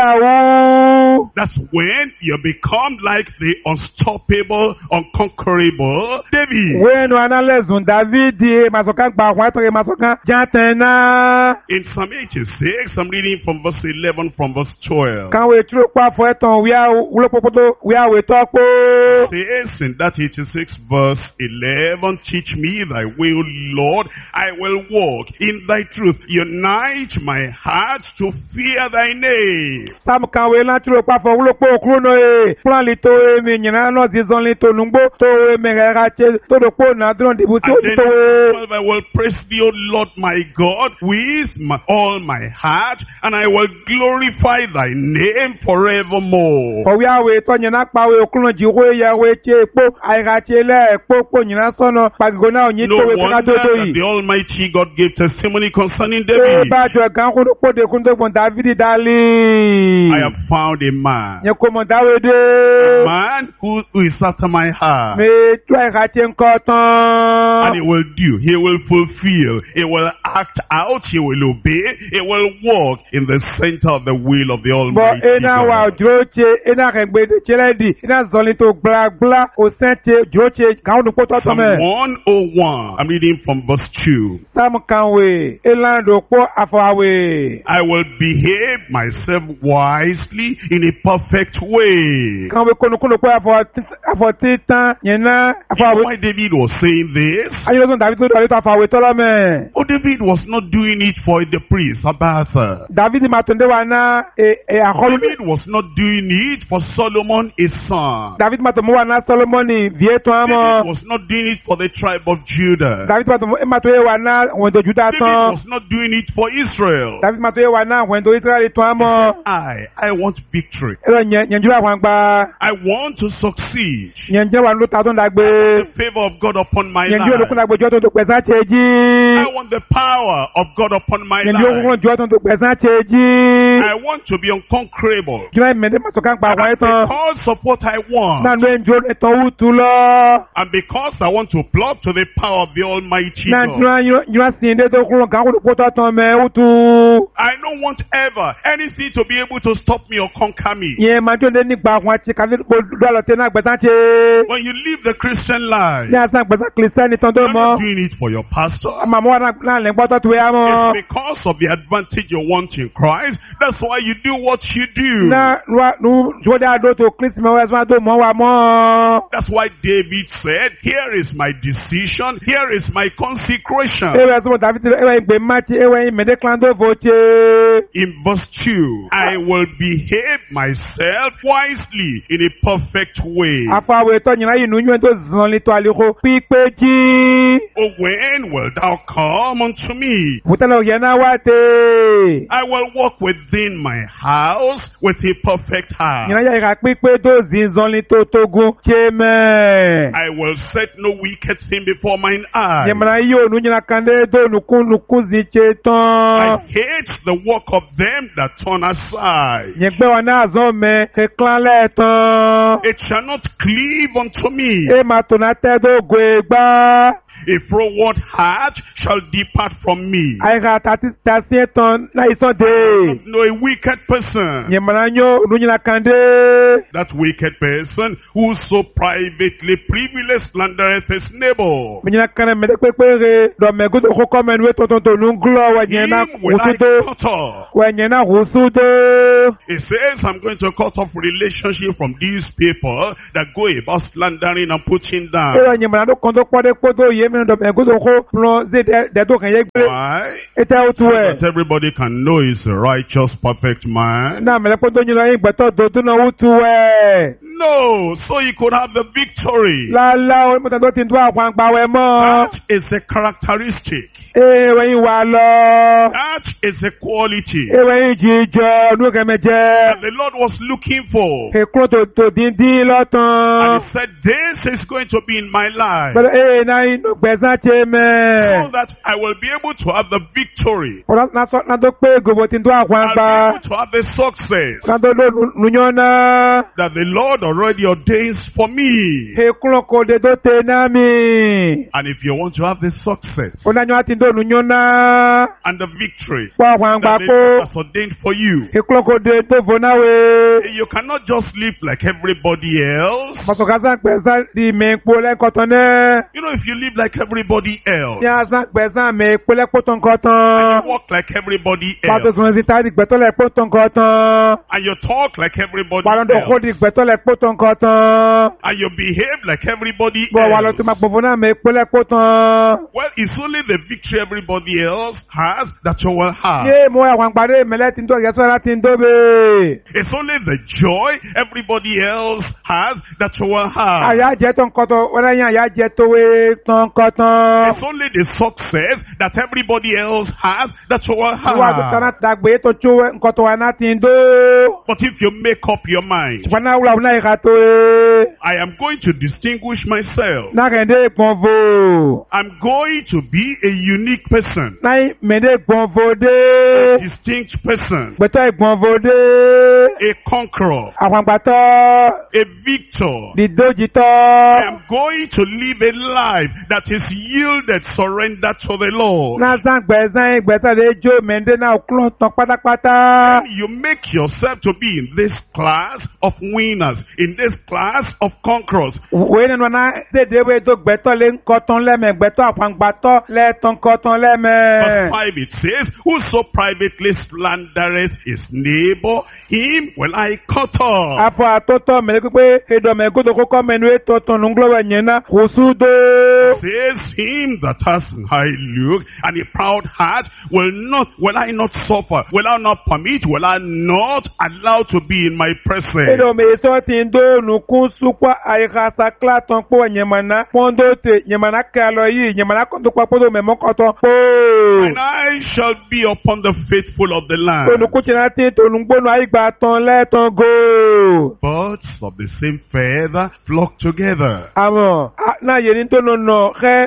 awu That's when you become like the unstoppable, unconquerable David. wenu analezun Davidi masokan gba àwọn àtọ̀rẹ́ masokan jantana In Psalm 86, I'm reading from verse 11 from verse 12. kanwe tiro pa fọ ẹtàn wíwá wúlọpọpọtò wíwá wẹtọ pé Says in that 86 verse 11, teach me thy will, Lord, I will walk in thy truth. Unite my heart to fear thy name. sam kanwe lan tiro pa fọ wúlọpọ òkúrò náà ẹ plan li tó emi nyina náà zizan li tó nùgbò tó emi rẹ ra tse tó do pò náà dúró dìbò tí ó And ti then tó ẹ. 12, I will praise thee, O Lord my God, with all my heart, and I will glorify thy name forevermore. kọ̀wé àwẹ̀ tọ́ nyina kpawé òkúrò náà jìwé yàwé tse kpó àyíká tse lẹ̀ kpó nyina sọ̀nà pàgìgò náà ònyì No tó wé kọ́ká wonder tó tó that yìí. the Almighty God gave testimony concerning Ṣé David. bá a jọ gan kó kó de kún tó gbọ̀n Dávidi dálé? I have found a man, Nyẹ kó mọ̀ dáwé a dé. man who is after my heart. Mi tó àyíká tse ńkọ́ And tán. he will do, he will fulfill, he will act out, he will obey, he will walk in the center of the will of the Bọ̀ Almighty ena wà God. òjò tse ena kẹgbẹ́ tse lẹ́ di ena zọlí tó gblagbla òsẹ́n tse òjò tse káwọn ní kótó Psalm tọ́mẹ̀. 101, I'm reading from verse 2. Sáàmù kanwe elan do kpó afọwàwé. I will behave myself wisely in a perfect way. Kanwe kónukónu kpó afọ títan yẹn ná You know afọwàwé. why David was saying this? Ayélujára David tó dọ̀lẹ́ tó afọwàwé tọ́lọ́ mẹ́. Oh, David was not doing it for the priest, Abiathar. David ma tó ndé wa ná àkọlù. David was not doing it for Solomon, his son. David ma tó mú wa ná Solomoni vie tó David àmọ́. was not doing it for the tribe of Judah. David ma tó yé wa ná wọ́n tó Juda David tán. was not doing it for Israel. David ma tó yé wa ná wọ́n tó Israẹli tán àmọ́. I want victory. Ẹ̀rọ yẹnjú àwọn àgbà. I want to succeed. Yẹnjú wa ló ta tó ń dàgbé. The favor of God upon my Yẹnjú olùkún life. dàgbé jọ́ tó tó pẹ̀sán tse jí. I want the power of God upon my Yẹnjú olùkún life. jọ́ tó tó pẹ̀sán tse jí. I want to be unconquerable. Jùlọ ìmẹ̀dẹ́ ma tó ká pa àwọn ẹ̀tàn. Because of what I want. Náà ló ń jó ẹ̀tàn wù tú lọ. And because I want to plug to the power of the Almighty Náà God. jùlọ sì ń dé tó kúrò káwọn olùkó tó tán mẹ́ wù tú. I don't want ever anything to be able to stop me or conquer me. Yẹn máa jó ní nígbà àwọn àti kàlẹ́ lọ́lọ́ tẹ náà gbẹ̀sán tse. When you live the Christian life, Ní àṣà gbẹ̀sán kìrìsìtẹ́nì tán tó you're mọ́. not doing it for your pastor. Màmá wa náà lè gbọ́ tó tu yá mọ́. It's because of the advantage you want in Christ. That's why you do what you do. Náà nu sọ́dọ̀ àdó tó kìrìsìtẹ́nì mọ́ ẹ̀sán tó mọ́ wa mọ́. That's why David said, here is my decision, here is my consecration. Ewe ẹ̀sán tàbí tí ewe ìgbè máti ewe ìmẹ̀dẹ́ kílándó fò tse. In verse 2, I will behave myself wisely in a perfect way. Afọwọ́ ètò ìyìnlá yìí nùyún tó zàn lè tó àlekò pípé jí. Oh, when will thou come unto me? Wùtẹ́lẹ̀ òyìn náà wá tè. I will walk within my house with a perfect heart. Ìyìnlá yà ìhà pípé tó zàn lè tó tógun tse mẹ́. I will set no wicked thing before mine eyes. Yẹ̀mọ̀nà yìí ò nùyìn kan dé tó nùkún zi tse I tán. hate the work of them that turn aside. Yẹ̀gbẹ́ wọn náà zàn mẹ́ kéklán lẹ́ẹ̀tàn. It shall not cleave unto me. E ma tó náà tẹ́ tó gòè gbá. A froward heart shall depart from me. Àyíká tàsí ẹ̀tàn náà ìsàn dé. No, a wicked person. Yẹ̀mọ̀nà yóò nùyìn kan dé. That wicked person whose so privately privileged slandereth his neighbor. Menyina kana mede pepere do megudo ko komen we tonto nunglo wa nyena Him will I usudo cut off. wa nyena usudo. He says, I'm going to cut off relationship from these people that go about slandering and putting down. Ewa nyema do kondo kwade kodo yemi do megudo ko pro ze de do kan yegbe. Why? Eta So utuwe. that everybody can know he's a righteous, perfect man. Na mele kodo nyina yin gbeto do tu na utuwe. No, so he could have the victory. La o mo do tin do akwan gba we mo. That is a characteristic. Ewa yin wa lo. That is a quality Ewa yin jijo nu ke meje. that the Lord was looking for. Ke kro to din And din lotan. he said, this is going to be in my life, But na yin no gbezan che me. so that I will be able to have the victory. Ora na so na do pe gobo tin do akwan I'll gba. be able to have the success Na do nunyona. that the Lord already ordains for me. He kro ko de do te na mi. And if you want to have the success Ona nyo atin do nunyona. and the victory Kwa akwan that gba the Lord ko. has ordained for you, He kro ko de to vona we. you cannot just live like everybody else. Masokaza gbezan di me po le kotone. You know, if you live like everybody else, Ya san gbezan me po le poton and koton. you walk like everybody Pato else, sun si ta di gbeto le poton koton. and you talk like everybody Balon do ko else, di gbeto le poton koton. and you behave like everybody Bo wa lo ti ma else, gbogbo na me po le poton. well, it's only the victory everybody else has that you will have. Ye mo ya wan gbade mele tin do yeso la tin do be. It's only the joy everybody else has that you will have. Aya je ton koton, wala yan aya je to we ton koton. It's only the success that everybody else has that you will Wa do kana have. dagbe to cho nkoto wa na tin do. But if you make up your mind, Wana wula na ika to e. I am going to distinguish myself. Na kende gbonvo. I'm going to be a unique person, Na mende gbonvo a de. distinct person, Gbeto gbonvo de. a conqueror, Àwọn gbato. a victor. Di doji to. I am going to live a life that is yielded, surrendered to the Lord. Na san gbezan gbeto de jo mende na oklon tan pátápátá. You make yourself to be in this class of winners, in this class of conquerors. Wèé nínú na dédé wé tó gbẹ́tọ́ lé ńkọ́tán lẹ́mẹ̀ gbẹ́tọ́ àpàǹgbàtọ́ lẹ́ẹ̀tàn kọ́tán Verse lẹ́mẹ̀. 5 it says, whoso privately slandereth his neighbor, him will I cut off. Afọ àtótọ́ mẹ́lẹ́ pípé èdòmẹ̀ gbọ́dọ̀ kókọ́ mẹ́nu ètò tọ̀nù ńglọ́wẹ̀ yẹn ná kùsù dó. Says him that has an high look and a proud heart will I not suffer, will I not permit, will I not allow to be in my presence. Èdòmẹ̀ èso ti ń dóònù kún súpọ̀ àyíkàsá kílátàn pọ̀ nyẹ̀mọ̀nà pọ́ńdóòtè nyẹ̀mọ̀nà kẹlọ yìí nyẹ̀mọ̀nà kọ́ńtòpá pọ́ńdó mẹ́mọ́kọ́tọ́ pò. And I shall be upon the faithful of the land. Tònùkúchìnà tí tònùgbónú àyígbà tán lẹ́tàn gò. Birds of the same feather flock together. Àmọ́ náà yẹ ní tónù nà xẹ́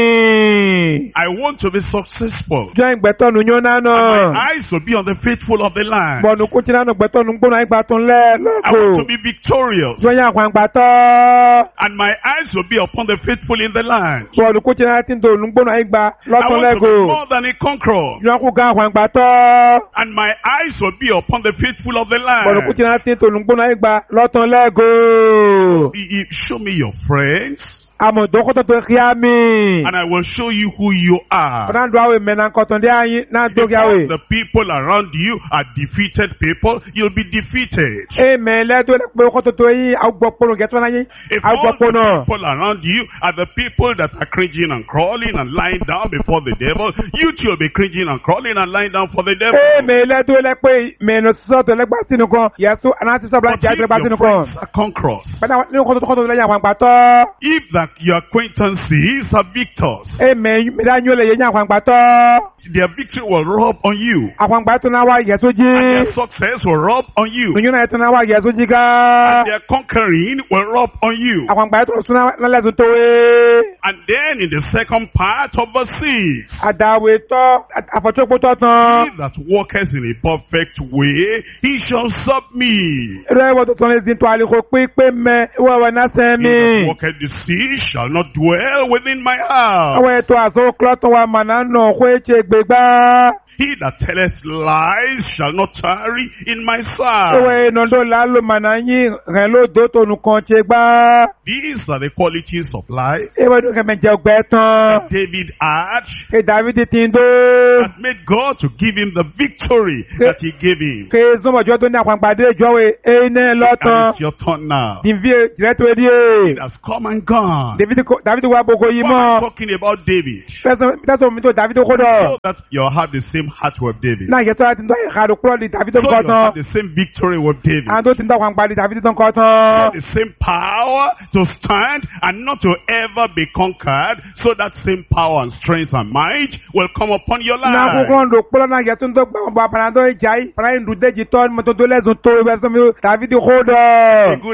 mi. I want to be successful. Jọ́ ìgbẹ́tọ̀ nù yán náà And nà. my eyes will be on the faithful of the land. Bọ̀nù kúchìnà nù gbẹ́tọ̀ nù gbónú àyígbà tán I want to lẹ́ẹ̀kọ́. be victorious. Jọ́ yàn àgbà tọ́. And my eyes will be upon the faithful in the land. Bọ̀nù kúchìnà tí tònù gbónú àyígbà I lọ́tàn want to be lẹ́ẹ̀kọ́. more than a conqueror. Jọ́ kú gan àgbà tọ́. And my eyes will be upon the faithful of the Bọ̀nù land. kúchìnà tí tònù gbónú àyígbà lọ́tàn lẹ́ẹ̀kọ́. Show me your friends, Àmọ̀ dọ́kọ̀tọ̀ tó kíá mi. and I will show you who you are. Fọdán dùn àwẹ̀ mẹ́nà kọ̀tàn dé ayé náà tó kí If àwẹ̀. the people around you are defeated people, you'll be defeated. Èmẹ̀ lẹ́tọ́ lẹ́ pé kọ́tọ̀ tó yí àgbọ̀pọ̀nù gẹ̀tọ́ náà yí. If all the Àgbọ̀pọ̀nù. people around you are the people that are cringing and crawling and lying down before the devil, you too will be cringing and crawling and lying down for the devil. Èmẹ̀ lẹ́tọ́ lẹ́ pé mẹ́nu sọ́tọ̀ lẹ́gbà sínú kan. Yẹ̀sù anáti sọ́bìlà But jẹ́ if lẹ́gbà your sínú kan. friends are conquerors, Bẹ́ẹ̀ni ní kọ́tọ̀ lẹ́yìn àwọn àgbàtọ́. if that your acquaintances are victors, Èmẹ̀ mẹ́dányó lè yẹ ní àwọn àgbàtọ́. their victory will rub on you, Àwọn àgbàtọ́ náà wá yẹ̀sù jí. and their success will rub on you, Nìyún náà ẹ̀tọ́ náà wá yẹ̀sù jí ká. and their conquering will rub on you. Àwọn àgbàtọ́ sún náà lẹ́sùn tó wé. And then in the second part of verse 6, Àdàwé tọ́ àfọ̀tọ́pọ̀tọ́ tán. he that walketh in a perfect way, he shall serve me. Rẹ́wọ̀ tó tán lè sin tó àlekò pípé mẹ́ wẹ́wẹ́ náà He that sẹ́mi. walketh deceit shall not dwell within my house. Àwọn ètò àsọ kílọ̀tọ̀ wa màná nà kó ètè gbégbá. he that telleth lies shall not tarry in my sight. Ewe nondo lalo mananyi relo doto nukonche ba. These are the qualities of life Ewe nuke menje ogbetan. David had Ke David tindo. that made God to give him the victory that he gave him. Ke zomo jo to ni akwanpade jowe ene And lotan. it's your turn now. Dinvie direto It edie. has come and gone. David wa boko What am I yimo. talking about David? Peso mi to David ko do. So that you have the same heart with David. Na ye to ati ndo e khado kuro di David So ko you have tan. the same victory with David. An to tinda akwanpade David ton ko You tan. have the same power to stand and not to ever be conquered. So that same power and strength and might will come upon your Na life. ko ndo kuro na ye to ndo gba panado ejai. Para ndu deji to mo to lezun to e so mi David ko do. A good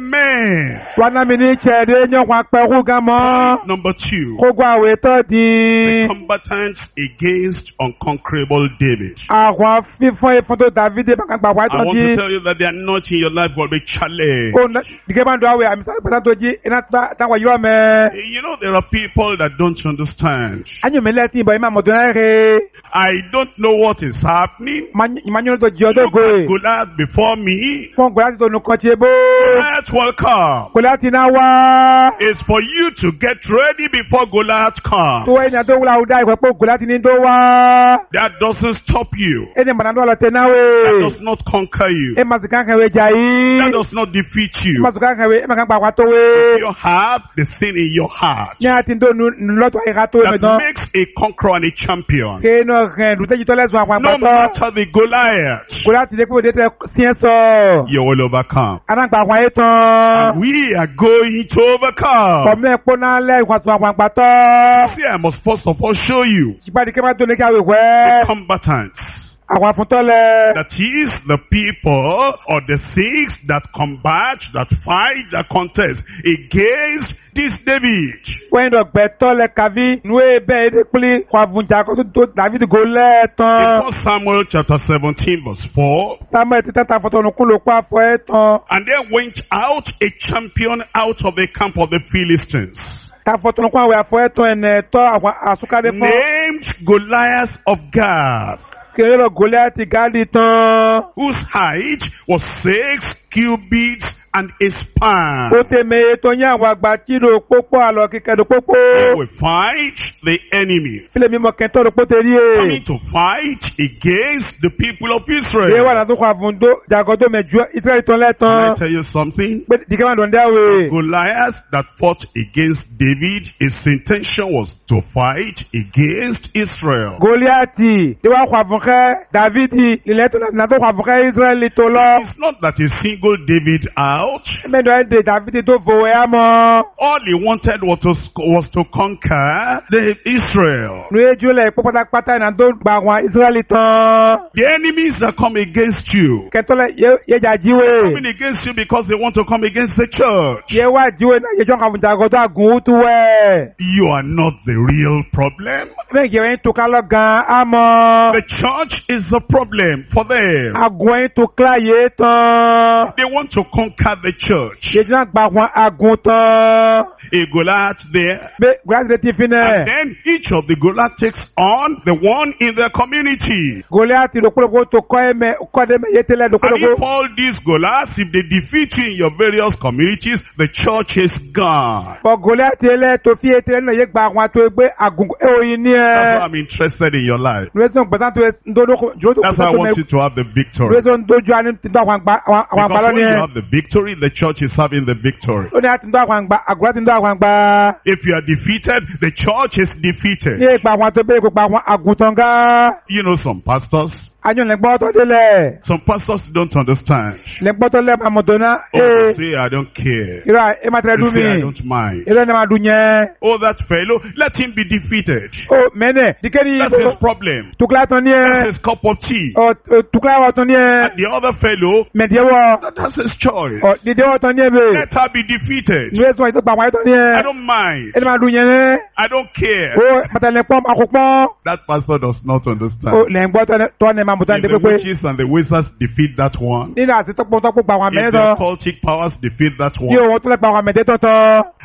amen. Wana mi ni chede nyon kwa pe ku gan mo. Number 2. Ko gwa we to di. Combatants against unconquerable David. Àwọn fífọ́ ìfọ́tò David bàkàgbà wáyé I tó want jí. to tell you that they are not in your life will be challenged. Ó dìgẹ́ bá ń dọ̀ àwẹ̀ àmì sáré pẹ̀lú tó jí iná táwọn yóò mẹ́. You know, there are people that don't understand. Ányò mi lẹ́sìn ìbọn ìmọ̀ àmọ̀dún náà rè. I don't know what is happening. Ìmọ̀ tó jí ọdún Look ògo at rè. Goliath before me. Fún Gòláàtì tó nù kan ti ebó. Goliath will come. Gòláàtì náà wá. It's for you to get ready before Goliath comes. Tó ènìyàn tó wúlò àwùdá ìpẹ́ pé Gòláàtì ní tó wá. That doesn't stop you. Ẹni mọ̀nà tó lọ tẹ̀ náà That wé. does not conquer you. Ẹ máa sì ká kẹwé jà yìí. That does not defeat Ẹ you. máa sì ká kẹwé ẹ máa ká gbà wá tó wé. You have the sin in your heart Ní àti tó nù lọ́tọ̀ àyíká tó that èmi tán. makes a conqueror and a champion. Kéènà rẹ̀ lùtẹ́jì tó lẹ́sùn àwọn No àpapọ̀. matter the Goliath, Gòláàtì dé kúrò dé tẹ sí ẹ sọ. you will overcome. Anágbà àwọn ayé tán. We are going to overcome. Kọ̀mí ẹ̀pọ̀ náà lẹ́ ìwàsùn àwọn àpàtọ́. See, I must first of all show you Ìpàdé kí wọ́n tó lé kí àwọn the ìwẹ́. combatants. Àwọn àfúntọ́lẹ̀. That is the people or the six that combat, that fight, that contest against this David. Wọ́n yìí dọ̀gbẹ́ tọ́lẹ̀ kàví nuwé bẹ́ẹ̀ èdè pílí kwàvùnjà kó tó David gòlẹ́ In tán. 1 Samuel chapter 17 verse 4, Samuel ti tẹ́ta fọ́tọ̀nù kún ló kó àfọ̀ ẹ̀ tán. and there went out a champion out of the camp of the Philistines, Ta fọ́tọ̀nù kún àwẹ̀ àfọ̀ ẹ̀ tán ẹ̀nẹ̀ tọ́ àwọn àsúkádé fún. named Goliath of Gath, Kéré lọ gòlẹ́ àti Gáàdì tán. whose height was 6 cubits and a span. Ó tẹ̀ mẹ́yẹ tó yín àwọn àgbà tí ló pópó àlọ́ kíkẹ́ ló pópó. We fight the enemy, Fílẹ̀ mímọ kẹ́ntọ́ ló póté rí e. coming to fight against the people of Ṣé wà Israel. látó kọ àfúndó jàgọ́dó mẹ́jọ Ísírẹ́lì tán Can I lẹ́tàn. tell you something? Pé dìgẹ́ máa dọ̀ndẹ́ àwẹ̀. Goliath that fought against David, his intention was to fight against Israel. Goliati, tí wàá kọ àfúnkẹ́ Dávidi, ilẹ̀ tó nàtó kọ àfúnkẹ́ Ísírẹ́lì tó lọ. It's not that he singled David out. Mẹ́jọ ẹ̀ dè Dávidi tó fò ẹ̀ mọ́. All he wanted was to conquer the Israel. Nu ejú lẹ̀ pọ́ pátápátá ìnà tó gba àwọn Ísírẹ́lì tán. The enemies that come against you, Kẹtọ́lẹ̀ yẹjà jíwé. coming against you because they want to come against the church. Yẹ wá jíwé náà yẹjọ́ kàfún jàgọ́dó àgùn wútú wẹ̀. You are not the real problem. Mẹ́jọ ẹ̀ tó kálọ̀ gan àmọ́. The church is the problem for them. Àgùn ẹ̀ tó kíláyé tán. They want to conquer the church. Yẹjọ́ náà gba àwọn àgùn tán. A Goliath there. Bẹ́ẹ̀ Goliati ti fi And náà. then each of the Goliath takes on the one in their community. Goliati lókòlókò tó kọ́ ẹ̀mẹ́ yẹtẹ́lẹ̀ And lókòlókò. if all these Goliaths, if they defeat you in your various communities, the church is gone. Bọ̀ Goliati ẹlẹ́ tó fi yẹtẹ́lẹ̀ náà yẹ gba àwọn àtọ́ ẹgbẹ́ àgùn ẹ̀wọ̀n ní That's why ẹ̀. I'm interested in your life. Lóòótọ́ gbẹ̀sán tó ndójú That's why I want you to have the victory. lóòótọ́ ndójú àní ti dọ́ àwọn àgbà Because lọ when ní you ẹ̀. have the victory, the church is having the victory. Ó ní àti ndọ́ àwọn àgbà àgùrá ti ndọ́ àwọn àgbà. If you are defeated, the church is defeated. Ní ìgbà àwọn àtọ́ bẹ́ẹ̀ gba àwọn àgùntàn gá. You know some pastors. Àjọ lẹ́gbọ́n tó délẹ̀. Some pastors don't understand. Lẹ́gbọ́n tó lẹ́ àmọ̀tọ́ náà. Oh, they say, I don't care. Ìrọ̀ ẹ̀ máa tẹ̀lé They dùn say, I mí. don't mind. Ìrọ̀ ẹ̀ máa dùn yẹn. Oh, that fellow, let him be defeated. Ó mẹ́nẹ̀ dìkẹ́rì That's his problem. tukula tán ní ẹ̀. That's his cup of tea. Tukula wà tán ní ẹ̀. And the other fellow, Mẹ̀díẹ̀wọ̀. that's his choice. Dídéwọ̀ tán ní ẹ̀ bẹ́ẹ̀. Let her be defeated. Nú ètò ìtọ́gbà àwọn ayétọ́ ní I ẹ̀. don't mind. Ẹni máa dùn yẹn ní. I don't care. Ó pàtàkì pọ́n àkópọ́n. That pastor does not Ó understand. lẹ́gbọ́n tọ́ ní ẹ̀ máa mú tán If dé the pépé. witches and the wizards defeat that one, Nínú àti tọ́pọ̀ gba àwọn if àmẹ́rẹ́ the tán. occultic powers defeat that Yí one, òun tó lẹ́ gba àwọn àmẹ́dẹ́ tán tán.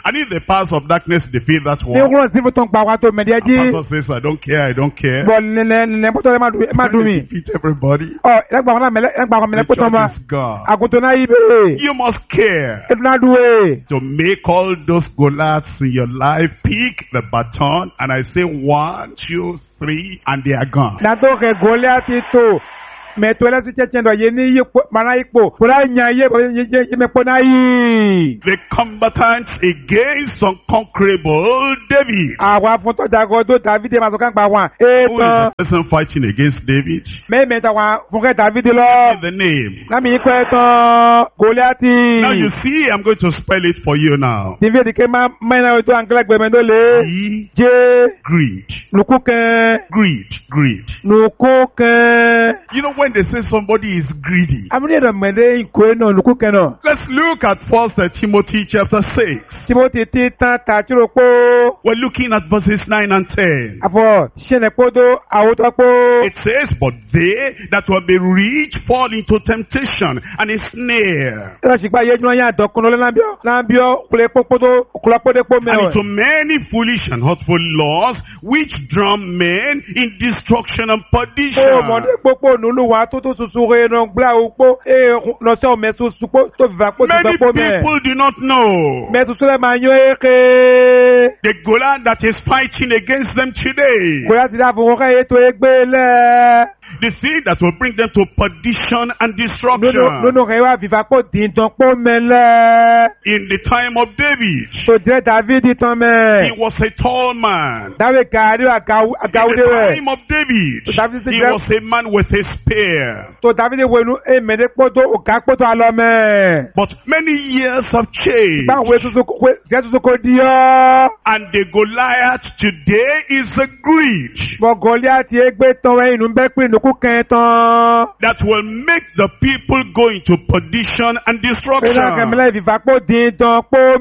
And if the powers of darkness defeat that Ní one, kúrò sí fún tó ń pa wá tó mẹ̀dí ẹjí. and pastor says, I don't care. Bọ̀ nílẹ̀ pọ́tọ́ ẹ má dùn mí. Defeat everybody. Ẹgbàá wọn mẹ́lẹ́ The pọ́tọ́ ma. church is God. Àgùntàn náà yí bẹ́ẹ̀. You must care Ètò náà dùn wẹ̀. to make all those Goliaths in your life pick the baton, and I say 1, 2, 3, and they are gone. Nàtó kẹ Goliath tó. Mẹ̀tọ́ ẹlẹ́sìn chẹ́chẹ́ ndọ̀ yé ní mana ipò. Kúrò nyà yé mẹ́pọ̀ náà yìí. The combatants against unconquerable David. Àwọn afọ́tọ́jàgọ́ tó Dàvídì máa sọ ká ń pa wọn. Who is Ètò the person fighting against David? mẹ́mẹ́ta wọn fúnkẹ́ Dàvídì lọ. The name. Lámì yín pẹ́ tán Goliath. Now you see, I'm going to spell it for you now. Tìfí èdèké máa mẹ́rin ètò àǹkẹ́lẹ́ gbẹ̀mẹ́ ló lè. Jẹ́ Greed. nùkú kẹ́. Greed. Nùkú kẹ́. You know when they say somebody is greedy, Àmì ní ìdọ̀mẹ́dẹ́ ìkó náà nùkú kẹ́ náà. let's look at 1 Timothy chapter 6. Timothy ti tán tàtúrò pé We're looking at verses 9 and 10. àfọ̀ ṣẹlẹ̀ kódó àwòtọ́ pé. It says, but they that will be rich fall into temptation and a snare, Ẹ̀rọ ṣìgbà yé ní wọ́n yá àdọ́kùnrin lọ́lẹ́ lábíọ́ kúlẹ̀ pópódó kúlọ́pọ́dé pọ́ and mẹ́wọ̀n. into many foolish and hurtful laws, which drown men in destruction and perdition. Mọ̀dé pópó nùlù wá tó susu rẹ̀ nà gbà òpó lọ́sẹ̀ ọ̀mẹ́ susu pó tó fìfà pó tó Many fẹ́ pó mẹ́. people do not know Mẹ́tutù lẹ́ máa yọ éke. the Goliath that is fighting against them today. Kò yá ti dá fún kọ́kẹ́ ètò ẹgbẹ́ lẹ̀. The sin that will bring them to perdition and destruction. Nínú rẹ̀ wá fìfà pó dìntàn pó mẹ́lẹ̀. In the time of David, Tó jẹ́ Dàvídì tán mẹ́. he was a tall man. Dáwé kàrí In àgàwúdé the rẹ̀. time of David, David he was a man with a spear. Tó Dàvídì wẹnu èmẹ̀dẹ́ pọ́tó òkà pọ́tó alọ́ mẹ́. But many years have changed. Báwo tuntun kò di ọ́? And the Goliath today is a greed Bọ̀ Goliath ẹgbẹ́ tán rẹ̀ inú bẹ́ pín nùkú kẹ́ tán. that will make the people go into perdition and Pẹ̀lú destruction. àkàmìlẹ̀ ìfìfàpọ̀ dìntàn pọ̀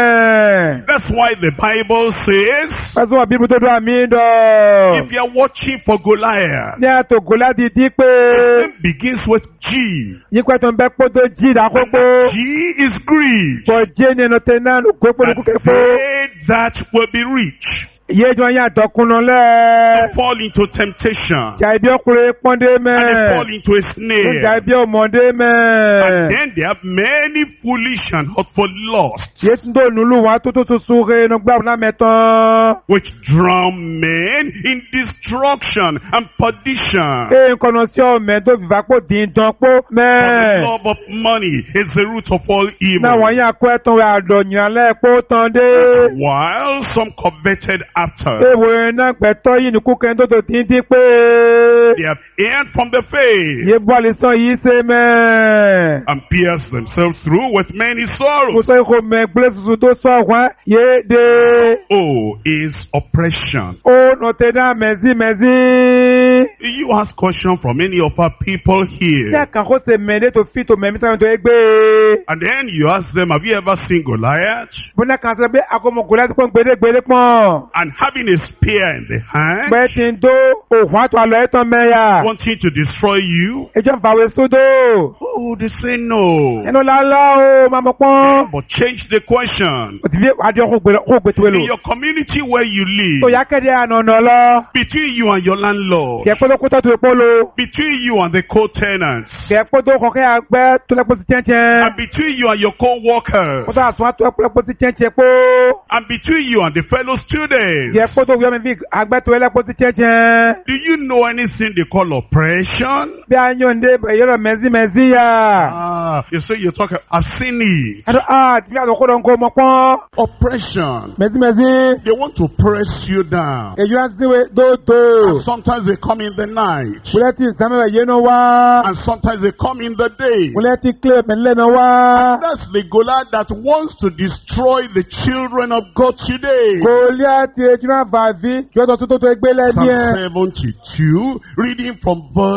mẹ́. That's why the Bible says, Pẹ̀sùn wà bíbu tó dún àmì dọ̀. if you are watching for Goliath, Ní àtò Goliath di pé. it begins with G. Yípẹ́ tó ń bẹ́ pọ́ tó jí ìdákókó. G is greed. Bọ̀ jẹ́ ní ẹnu tẹ̀ náà nùkú pé And nùkú kẹ́ pọ́. they that will be rich Yéjọ́ yẹn àtọkùnà lẹ̀. fall into temptation Jà ibi ọkùnrin pọ́ndé and they fall mẹ́. into a Jà snare. ibi ọmọdé And mẹ́. then they have many foolish and hurtful lusts, Yéṣu tó nùlù wá tó tó tuntun rẹ̀ nù gbà náà mẹ́tàn. which drown men in destruction and perdition. Ee nkọ̀nà sí ọ̀mẹ́ tó fìfà pọ̀ dìntàn pọ̀ For the mẹ́. love of money is the root of all Náà wọ́n evil. yà kó ẹ̀tàn rẹ̀ àdọ̀yìn lẹ́ẹ̀kọ́ tán dé. While some coveted after, Èwo iná gbẹ̀tọ́ yìí ní kúkẹ́ tó tó títí pé. they have erred from the faith Yé bọ́ọ̀lì sàn yìí ṣe mẹ́. and pierced themselves through with many Mo sorrows. sọ ìkó mẹ́ gbélé tuntun tó sọ wá yé de. Oh, is oppression. Ó nọ̀tẹ̀ náà mẹ́sí. You ask question from any of our people Ṣé here, àkàkọ́ ṣe mẹ́ẹ̀dẹ́ tó fi tó mẹ́mí sáyẹn tó yẹ gbé? and then you ask them, have you ever seen Goliath? Bọ́lá kan sọ pé akọ́mọkùnrin láti pọ́n gbédégbédé pọ́n. And having a spear in the hand, Pẹ́ ti ń dó òhun àtọ̀ àlọ́ ẹ̀tàn mẹ́yà. wanting to destroy you. Ìjọ fàwé sódò. Oh, they say no. Ẹnu lálọ́ o, máa mọ̀ pọ́n. But change the question. Òtítí àjọ kó gbé tiwé In lò. your community where you Tó live, yá kéde ànànà lọ. between you and your landlord, Kẹ̀ pé tó kó tọ́tù epo lo. between you and the co-tenants, Kẹ̀ pé tó kọ̀kẹ́ àgbẹ̀ tó lẹ́pọ̀ sí chẹ́nchẹ́n. and between you and your co-workers, Kó tó àsùn àtọ́ lẹ́pọ̀ sí chẹ́nchẹ́n pó. and between you and the fellow students. Kẹ̀ pé tó wíwọ́n mi fi àgbẹ̀ tó lẹ́pọ̀ sí chẹ́nchẹ́n. Do you know anything they call oppression? Bí a yàn dé yọ̀rọ̀ mẹ́sí yà. You say you talk asini. Àtọ́ tí a lọ kó dọ̀ kó mọ̀ pọ́n. Oppression. Mẹ́sí. They want to press you down. Èyí á sí wé dóòtò. And sometimes they come in the night. Bùlẹ́tì sàmẹ́wẹ̀ yé náà wá. And sometimes they come in the day. Bùlẹ́tì kílẹ̀ mẹ́lẹ́ náà wá. That's the Goliath that wants to destroy the children of God today. Goliath ejuna vavi yọtọ tó tó tó ẹgbẹ́ lẹ́ni Psalm ẹ̀. 72, reading from verse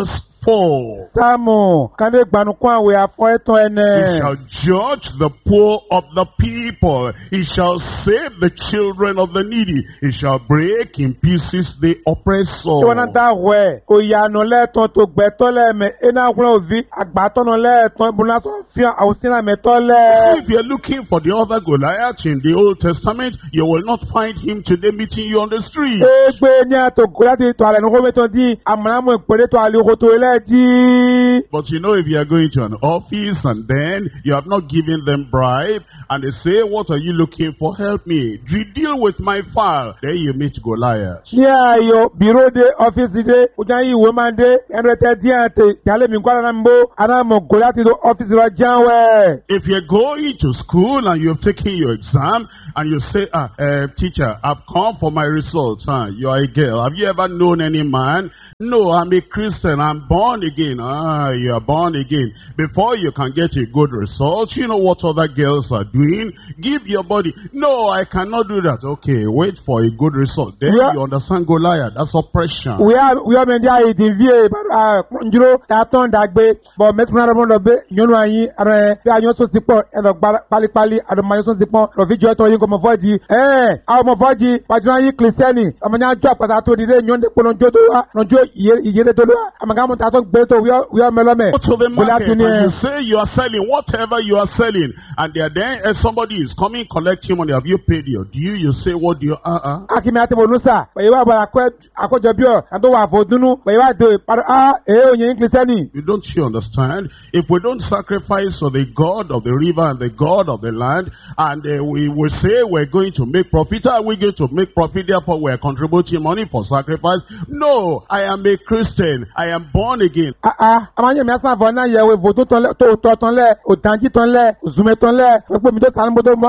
full. Sáàmù kàndé gbanukun àwẹ̀ afọ ẹ̀tàn He ẹ̀nẹ̀. shall judge the poor of the people. He shall save the children of the needy. He shall break in pieces the oppressor. Tí wọ́n náà dá wẹ̀, òyànà lẹ́ẹ̀tàn tó gbẹ̀tọ́ lẹ́ẹ̀mẹ̀, iná àkúrẹ́ òbí, àgbàtọ́nà lẹ́ẹ̀tàn, ìbùnà tó fi àwòsínà mẹ́tọ́ lẹ́. If you're looking for the other Goliath in the Old Testament, you will not find him today meeting you on the street. Egbe ní àtòkò láti tọ́ àlẹ́ nìkó mẹ́tọ́ di àmàlámù ìpèrè tó àlè òkòtò ẹlẹ́ẹ̀dì. But you know, if you are going to an office and then you have not given them bribe, and they say, what are you looking for? Help me. Deal with my file. Then you meet Goliath. Ní ayọ̀ bíró dé ọ́fíìsì dé, ọjà yìí ìwé máa ń dé, ẹnu ẹ̀tẹ́ díẹ̀ àti ìyálé mi kọ́ àná mbó, àná mọ̀ gò láti do ọ́fíìsì lọ jáwẹ̀. If you're going to school and you've taken your exam and you say, teacher, I've come for my results. You are a girl. Have you ever known any man? No, I'm a Christian. I'm born again. You are born again. Before you can get a good result, you know what other girls are doing? Give your body. No, I cannot do that. Okay, wait for a good result. Then you understand Goliath. That's oppression. We are meant to DVA, but you know, dagbe, but mẹ́tìmọ́ àrùn lọ́bẹ̀ yọ̀nù àyín àrẹ bí a yọ̀ sọ sí pọ̀ ẹ̀rọ pálípálí àdùnmáyọ̀ sọ sí pọ̀ lọ́fíjọ́ ẹ̀tọ́ yín kò mọ̀ fọ́ọ̀jì àwọn ọmọ fọ́ọ̀jì pàjọ́ ayín kìrìsìtẹ́nì ọmọ yẹn àjọ àpàtà tó dìde yọ̀n dé pọ̀nà jọ́ tó wá lọ́jọ́ ìyẹ́dẹ́ tó lọ́wọ́ àmàgàmù tààtọ̀ gbé tó wíọ́ mẹ́lọ́mẹ́. Go to the market and you say you are selling whatever you are selling, and then somebody is coming collecting money. Have you paid your due? You say, what do you? Akimi àti Bonusa, pẹ̀lú ìwà àbára àkójọ bí ọ̀ àti wà fòdúnú pẹ̀lú ìwà àti ìparí òyìn kìrìsìtẹ́nì. You don't you understand? If we don't sacrifice to the God of the river and the God of the land, and we will say we're going to make profit, are we going to make profit? Therefore, we're contributing money for sacrifice. No, I am a Christian. I am born again. Àmàyàn mi àsàn àfọ̀ náà yẹ̀wò ìbò tó tọ́ tán lẹ̀, òtànjí tán lẹ̀, òzùmẹ̀ tán lẹ̀, pẹ̀pẹ́ mi tó tàn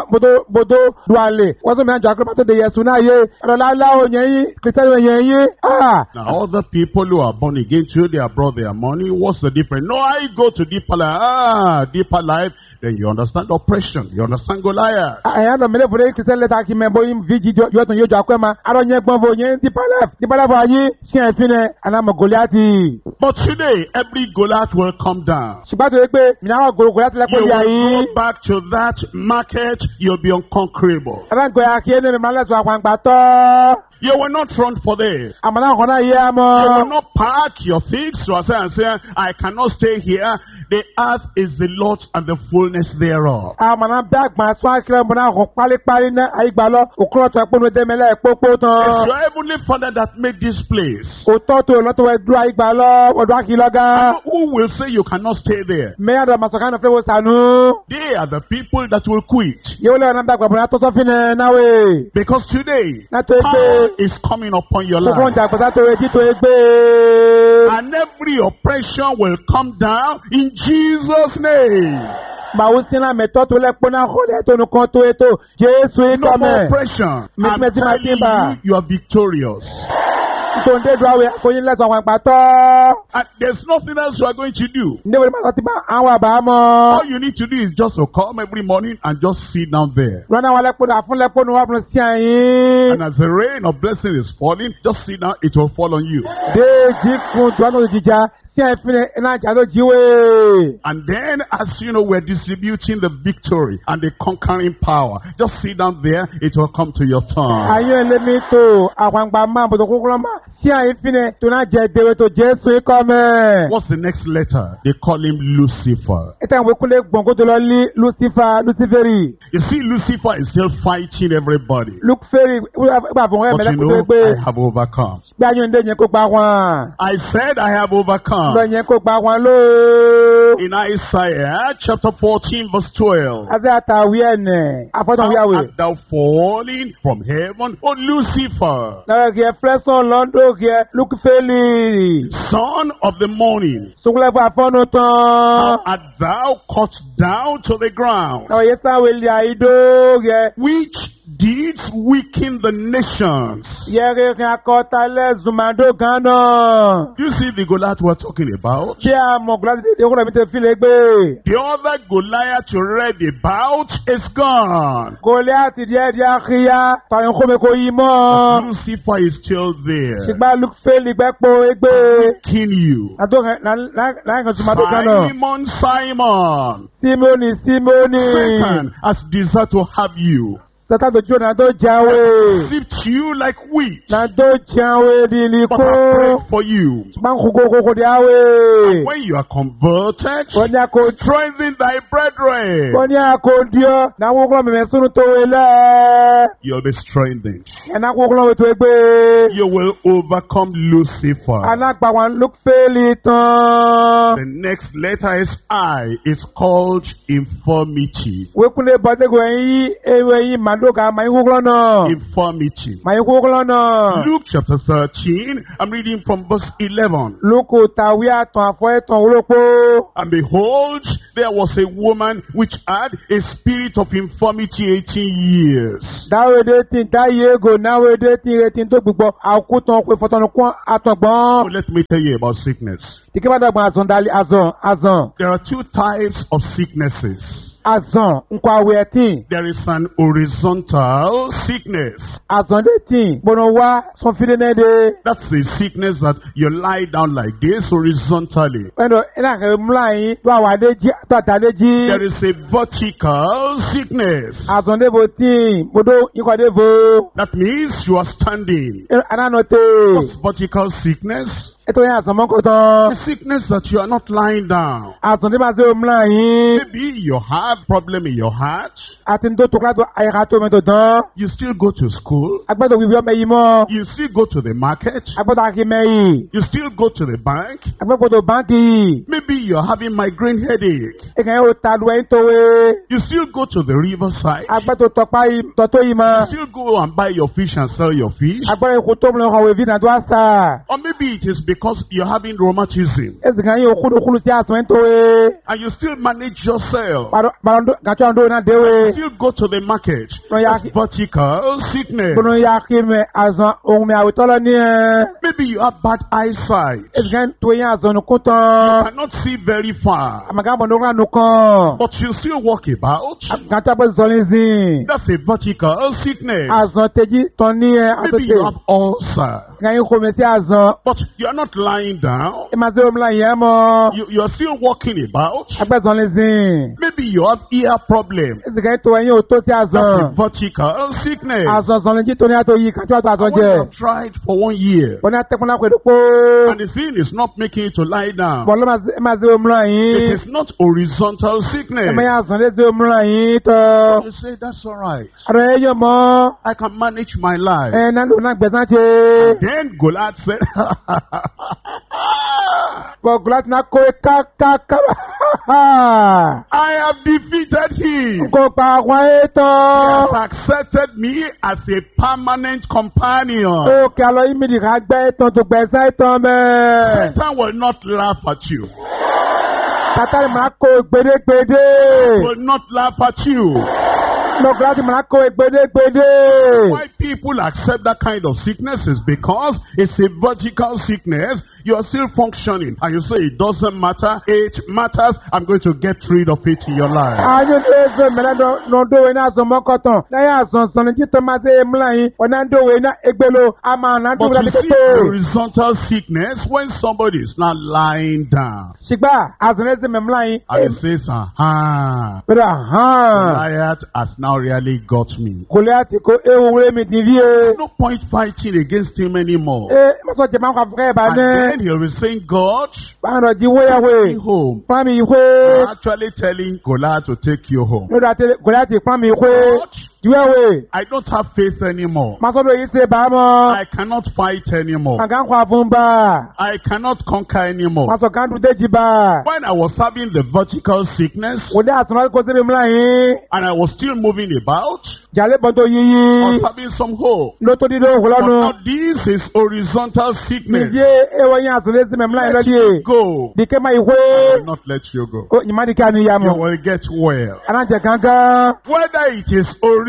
bódó dualè. Wọ́n sọ mi àjọ akérèmọ́tò de yẹ̀sùn náà yé. Ẹ̀rọ láláwo yẹn yín, kìrìsìtẹ́nì yẹn yín. Now, other people who are born again too, they have brought their money. What's the difference? No, I go to deeper life. Deeper life. Then you understand oppression. You understand Goliath. Àyàn lọ mẹ́lẹ̀ fúnra kìrìsìtẹ́nì lẹ́ta kí mẹ́bọ̀ yín fíjì yọ̀tún yóò jọ akọ́ ma. Àrọ̀ yẹn gbọ́n fún yẹn deeper life. Deeper life ayé ṣe é fin ẹ̀ ànàmọ̀ Goliath. But today, every Goliath will come down. Ṣùgbọ́n tó yẹ pé mìíràn Goliath lẹ́kọ̀ọ́ You yà yìí. will go back to that market. You'll be unconquerable. Aránkò yà kí ẹni mi máa lẹ́sọ̀ àpàǹpà tọ́. You will not run for this. Àmàlà ọ̀kan náà yé àmọ́. You will not pack your things to say and say, I cannot stay here. The earth is the Lord and the fullness thereof. Àmàlà bí àgbà sọ àkìrẹ́ ọmọ náà kò pálípálí náà àyígbà lọ òkúrọ̀ tó ẹ̀pọ̀ ní dẹ́mẹ́lẹ́ ẹ̀pọ̀pọ̀ tán. It's your heavenly Father that made this place. Òtọ́ tó lọ́tọ̀ ẹ̀ dúró àyígbà lọ ọdún àkìlọ́gá. Who will say you cannot stay there? Mẹ́yà dọ̀ màsọ̀ká náà fẹ́ wo sànú. They are the people that will quit. Yẹ́wò lẹ́wọ̀n náà dàgbà bọ̀dá tó sọ́fin náà wé. Because today, Náà tó ẹgbẹ́. power is coming upon your Gbogbo life. ọjà àgbàdá tó ẹjí tó ẹgbẹ́. And every oppression will come down in Jesus' name. Màwù sínú àmẹ́tọ́ tó lẹ́pọ̀ náà kọ́ lẹ́ tó nìkan tó ètò Jésù No ikọ̀ more mẹ́. oppression. I'm Mẹ́tí máa telling ti bà. you, you are victorious. Tó ń dé dùn àwẹ̀ àkóyín lẹ́sọ̀ àwọn àgbà tọ́. And there's nothing else you are going to do. Ndé wòlé máa ti bá àwọn àbá mọ́. All you need to do is just to come every morning and just sit down there. Lọ́nà àwọn lẹ́pọ̀ náà fún lẹ́pọ̀ náà wà fún sí àyín. And as the rain of blessing is falling, just sit down, it will fall on you. Déèjì fún Jọ́nà òjìjà sí àìfin iná àjà ló jíwé. And then, as you know, we're distributing the victory and the conquering power. Just sit down there, it will come to your turn. Ayé ẹlẹ́mi tó àwọn àgbà máa bọ̀dọ̀ kúkúrọ́ máa sí àìfin tó náà jẹ ìdèwé tó Jésù ikọ̀ mẹ́. What's the next letter? They call him Lucifer. Ìtàn ìwé kúlẹ̀ gbọ̀ngó tó lọ lé Luciferi. You see, Lucifer is still fighting everybody. Luciferi ìgbà fún wọn But you ẹ̀mẹ́lẹ́kùn tó know, gbé. I have overcome. Bí ayé ń dé yẹn kó pa wọn. I said I have overcome. Lọ yẹn kó pa wọn ló. In Isaiah chapter 14 verse 12. Àti àtàwí ẹ̀nẹ̀. Àfọ́tàn How wíyàwó. art thou falling from heaven, O Lucifer, Lọ́rọ̀ kìí Fẹ́sán Lọ́ndọ̀ kìí Luciferi. son of the morning? Sunkulẹ̀ fún àfọ́nù How tán. art thou cut down to the ground, Lọ́wọ́ yẹ sáwé ilé àìdó kìí. which deeds weaken the nations. Yẹ́rẹ́ kí a kọ́ talẹ̀ Zumando Gánà. You see the Goliath we're talking about? Ṣé a mọ̀ Goliath ti kúrò mi tẹ fi lè gbé? The other Goliath you read about is gone. Goliath díẹ̀ díẹ̀ kíyá. Tàyàn kó mi kò yí mọ́. Lucifer is still there. Ṣùgbọ́n Luke Fẹ́lì gbẹ́pọ̀ égbé. Kill you. Àtọ́ láyìn kan Zumando Gánà. Simon. Simoni. Satan has desired to have you. Satan tó jó náà tó jáwé. Sift you like wheat. Náà tó jáwé di ní But kó. I prayed for you. Máa ń kókó di áwé. When you are converted, Wọ́n ní àkó strengthen thy brethren. wọ́n ní àkó díọ̀. Náà wọ́n kọ́ mẹ̀mẹ́ sínú tó wé lẹ́. You'll be strengthened. Ẹ̀nà kó kọ́ tó gbé. You will overcome Lucifer. Alágbà wọn Luke Fẹ́lì tán. The next letter is I. It's called infirmity. Wékúnlé bọ́dégò ẹ̀yìn ewé yìí màdókà máa ń kókó náà. Infirmity. Máa ń kókó náà. Luke chapter 13, I'm reading from verse 11. Lóko tàwé àtàn àfọ́ ẹ̀tàn olóko. And behold, there was a woman which had a spirit of infirmity 18 years. Dáwédé tí dáyé ego náwédé tí retí tó gbogbo àkútàn pé fọ́tọ̀nù kún So àtọ̀gbọ́n. let me tell you about sickness. Tìkí bá dàgbọ́n àzàn dálé àzàn. There are two types of sicknesses. Àzàn nǹkan àwẹ̀ ẹ̀tìn. There is an horizontal sickness. Àzàn dé tì. Gbọ́dọ̀ wá sọ fídé náà dé. That's a sickness that you lie down like this horizontally. Ẹnu iná kẹ́ múlá yín tó àwọn adé jí tó àtàdé jí. There is a vertical sickness. Àzàn dé bo tì. Gbọ́dọ̀ ikọ̀ dé bo. That means you are standing. Anáà tè. What's vertical sickness? Ètò yẹn àzàn mọ́kò tán. A sickness that you are not lying down. Àzàn dé bá ṣe múlá yín. Maybe you have problem in your heart. Àti ní tó tó kíláàtò àyíká tó mi tó tán. You still go to school. Agbẹ́dọ̀ wíwí ọmọ yìí mọ́. You still go to the market. Agbẹ́dọ̀ àkí mẹ́yì. You still go to the bank. Agbẹ́kọ̀tò báńkì yìí. Maybe you're having migraine headache. Ìkànnì yóò ta lu ẹyin tó wé. You still go to the riverside. Agbẹ́tò tọ́tọ́ yìí mọ́. You still go and buy your fish and sell your fish. Agbẹ́rẹ́ ikú tó múlẹ̀ ọ̀wé fíìnà tó wá sà. Or maybe it is because you're having rheumatism. Èsì kan yóò kúlù sí àtún ẹyin tó wé. And you still manage yourself. Gàtọ́ àndó náà dé wé. You still go to the market. No, ya- That's vertical sickness. Gbọ́dọ̀ ya kí mẹ́ àzàn ohun mi àwòtọ́lọ́ ní ẹ. Maybe you have bad eyesight. Èsì kan tó yẹn àzàn nìkú You tán. cannot see very far. Àmàgà bọ̀ nìkan nìkan. But you still walk about. Gàtọ́ bọ̀ zọ́lí zìn. That's a vertical sickness. Àzàn tẹ́jí tán ní ẹ Maybe you àtọ́tẹ́. have ulcer. Ìkànnì kò mẹ́ sí àzàn. But you are not lying down. Ìmàzẹ́ òmìnira yẹn mọ́. You are still walking about. Agbẹ́zọ́lí zìn. Maybe you have ear problem. Èsì kan tó ẹyin ò tó sí That's a àzàn. vertical sickness. Àzàn zọ́lí jí tó ní àtọ́ yìí kàtí àtọ́ àzàn And when jẹ. you have tried for 1 year, Wọ́n ní àtẹ́kùn náà pẹ̀lú pé. and the thing is not making you to lie down. Bọ̀lọ́ máa ṣe òmìnira yìí. It is not horizontal sickness. Ẹ̀mẹ́ yà àzàn lé ṣe òmìnira yìí tọ́. You say, that's all right. Àrọ̀ ẹ yọ mọ́. I can manage my life. Ẹ náà lò náà gbẹ̀sán ṣe. Then Goliath said, Bọ̀gù láti náà kó ká. I have defeated him. Kò pa àwọn ẹ̀ He tán. has accepted me as a permanent companion. Ó kí alọ́ yìí mi dì ká gbẹ́ tán tó gbẹ̀sán tán mẹ́. Satan will not laugh at you. Tàtàrí máa kó gbèdégbèdé. Will not laugh at you. Bọ̀gù láti máa kó gbèdégbèdé. Why people accept that kind of sickness is because it's a vertical sickness. You are still functioning. And you say, it doesn't matter. It matters. I'm going to get rid of it in your life. Àyùn tó ṣe mẹ́lẹ́ lọ́dọ̀ iná àzọ̀ mọ́kọ̀tàn. Lẹ́yìn àzọ̀ sọ̀nù jí tó máa ṣe é múlá yín. Ọ̀nà ń dòwe iná egbèlò. A máa ná But dùn láti you see kété. horizontal sickness when somebody is not lying down. Ṣùgbọ́n àzọ̀ lẹ́sìn mẹ́ múlá yín. And he says, Pẹ̀lú àhán. Goliath has now really got me. Kò lè àti kó ewu wúlé mi dì rí e. No point fighting against him anymore. Mọ́sọ̀ jẹ̀ máa ń kọ́ àfúkẹ́ ìbá And ní. then he'll be saying, God, Báwọn ọ̀dọ̀ jí wéyàwé. take home. Pàmì ìwé. You're actually telling Goliath to take you home. Lọ́dọ̀ àti kò lè àti pàmì ìwé. God, Ìwéwé. I don't have faith anymore. Mọ́sọ̀dọ̀ yìí ṣe bá mọ́. I cannot fight anymore. Màgá ń kọ́ àfún bá. I cannot conquer anymore. Mọ́sọ̀ kan dùn déjì bá. When I was having the vertical sickness Kò dé àtúnwá kó síbi múlá yín. and I was still moving about, Jàlé bọ̀ tó I yíyí. was having some hope. Ló tó dídó òkú But lọ́nu. now this is horizontal sickness. Nìjẹ́ ewé yín àtúnlé sí mẹ́múlá yín Let lọ́dí you yìí. go. Dìkẹ́ máa ìwé. I will not let you go. Ó yìí má di ká ní ìyá You mọ̀. will get well. Aláǹjẹ̀ gángan. Whether it is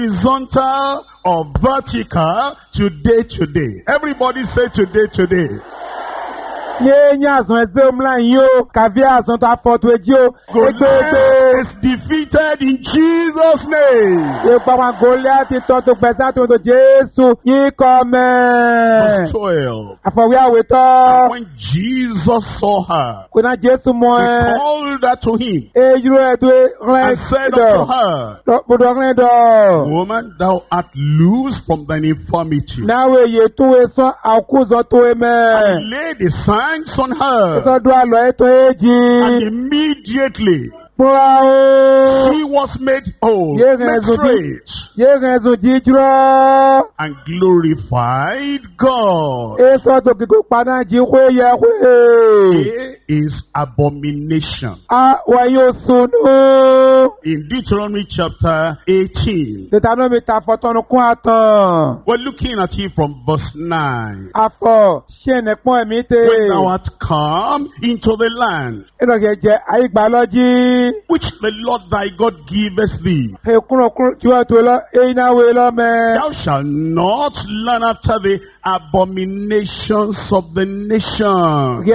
horizontal or vertical, today. Everybody say today. Ye nyason eze omla yo kavia son ta foto ejo Goliath is defeated in Jesus' name. e pa Goliath to pesa to Jesu yi come Verse 12. afawi aweto When Jesus saw her, ko na Jesu mo he called her to him e juro e to and said unto her, bodo ren do Woman, thou art loosed from thine infirmity. nawe ye to e so akuzo to e me And laid his hands on her, so do alo e to eji and immediately Pura she was made whole, Yes, made straight, ye rezo jijuro and glorified God. e so to kiko pana ji hwe ye hwe Here is abomination. a wa yo sunu In Deuteronomy chapter 18, Deuteronomy ta fotonu kun atan we're looking at it from verse 9. afọ se ne pon emi te When thou art come into the land ino ke je ayigbaloji which the Lord thy God giveth thee, e kun ti wa to lo e na we lo me thou shalt not learn after the abominations of the nation.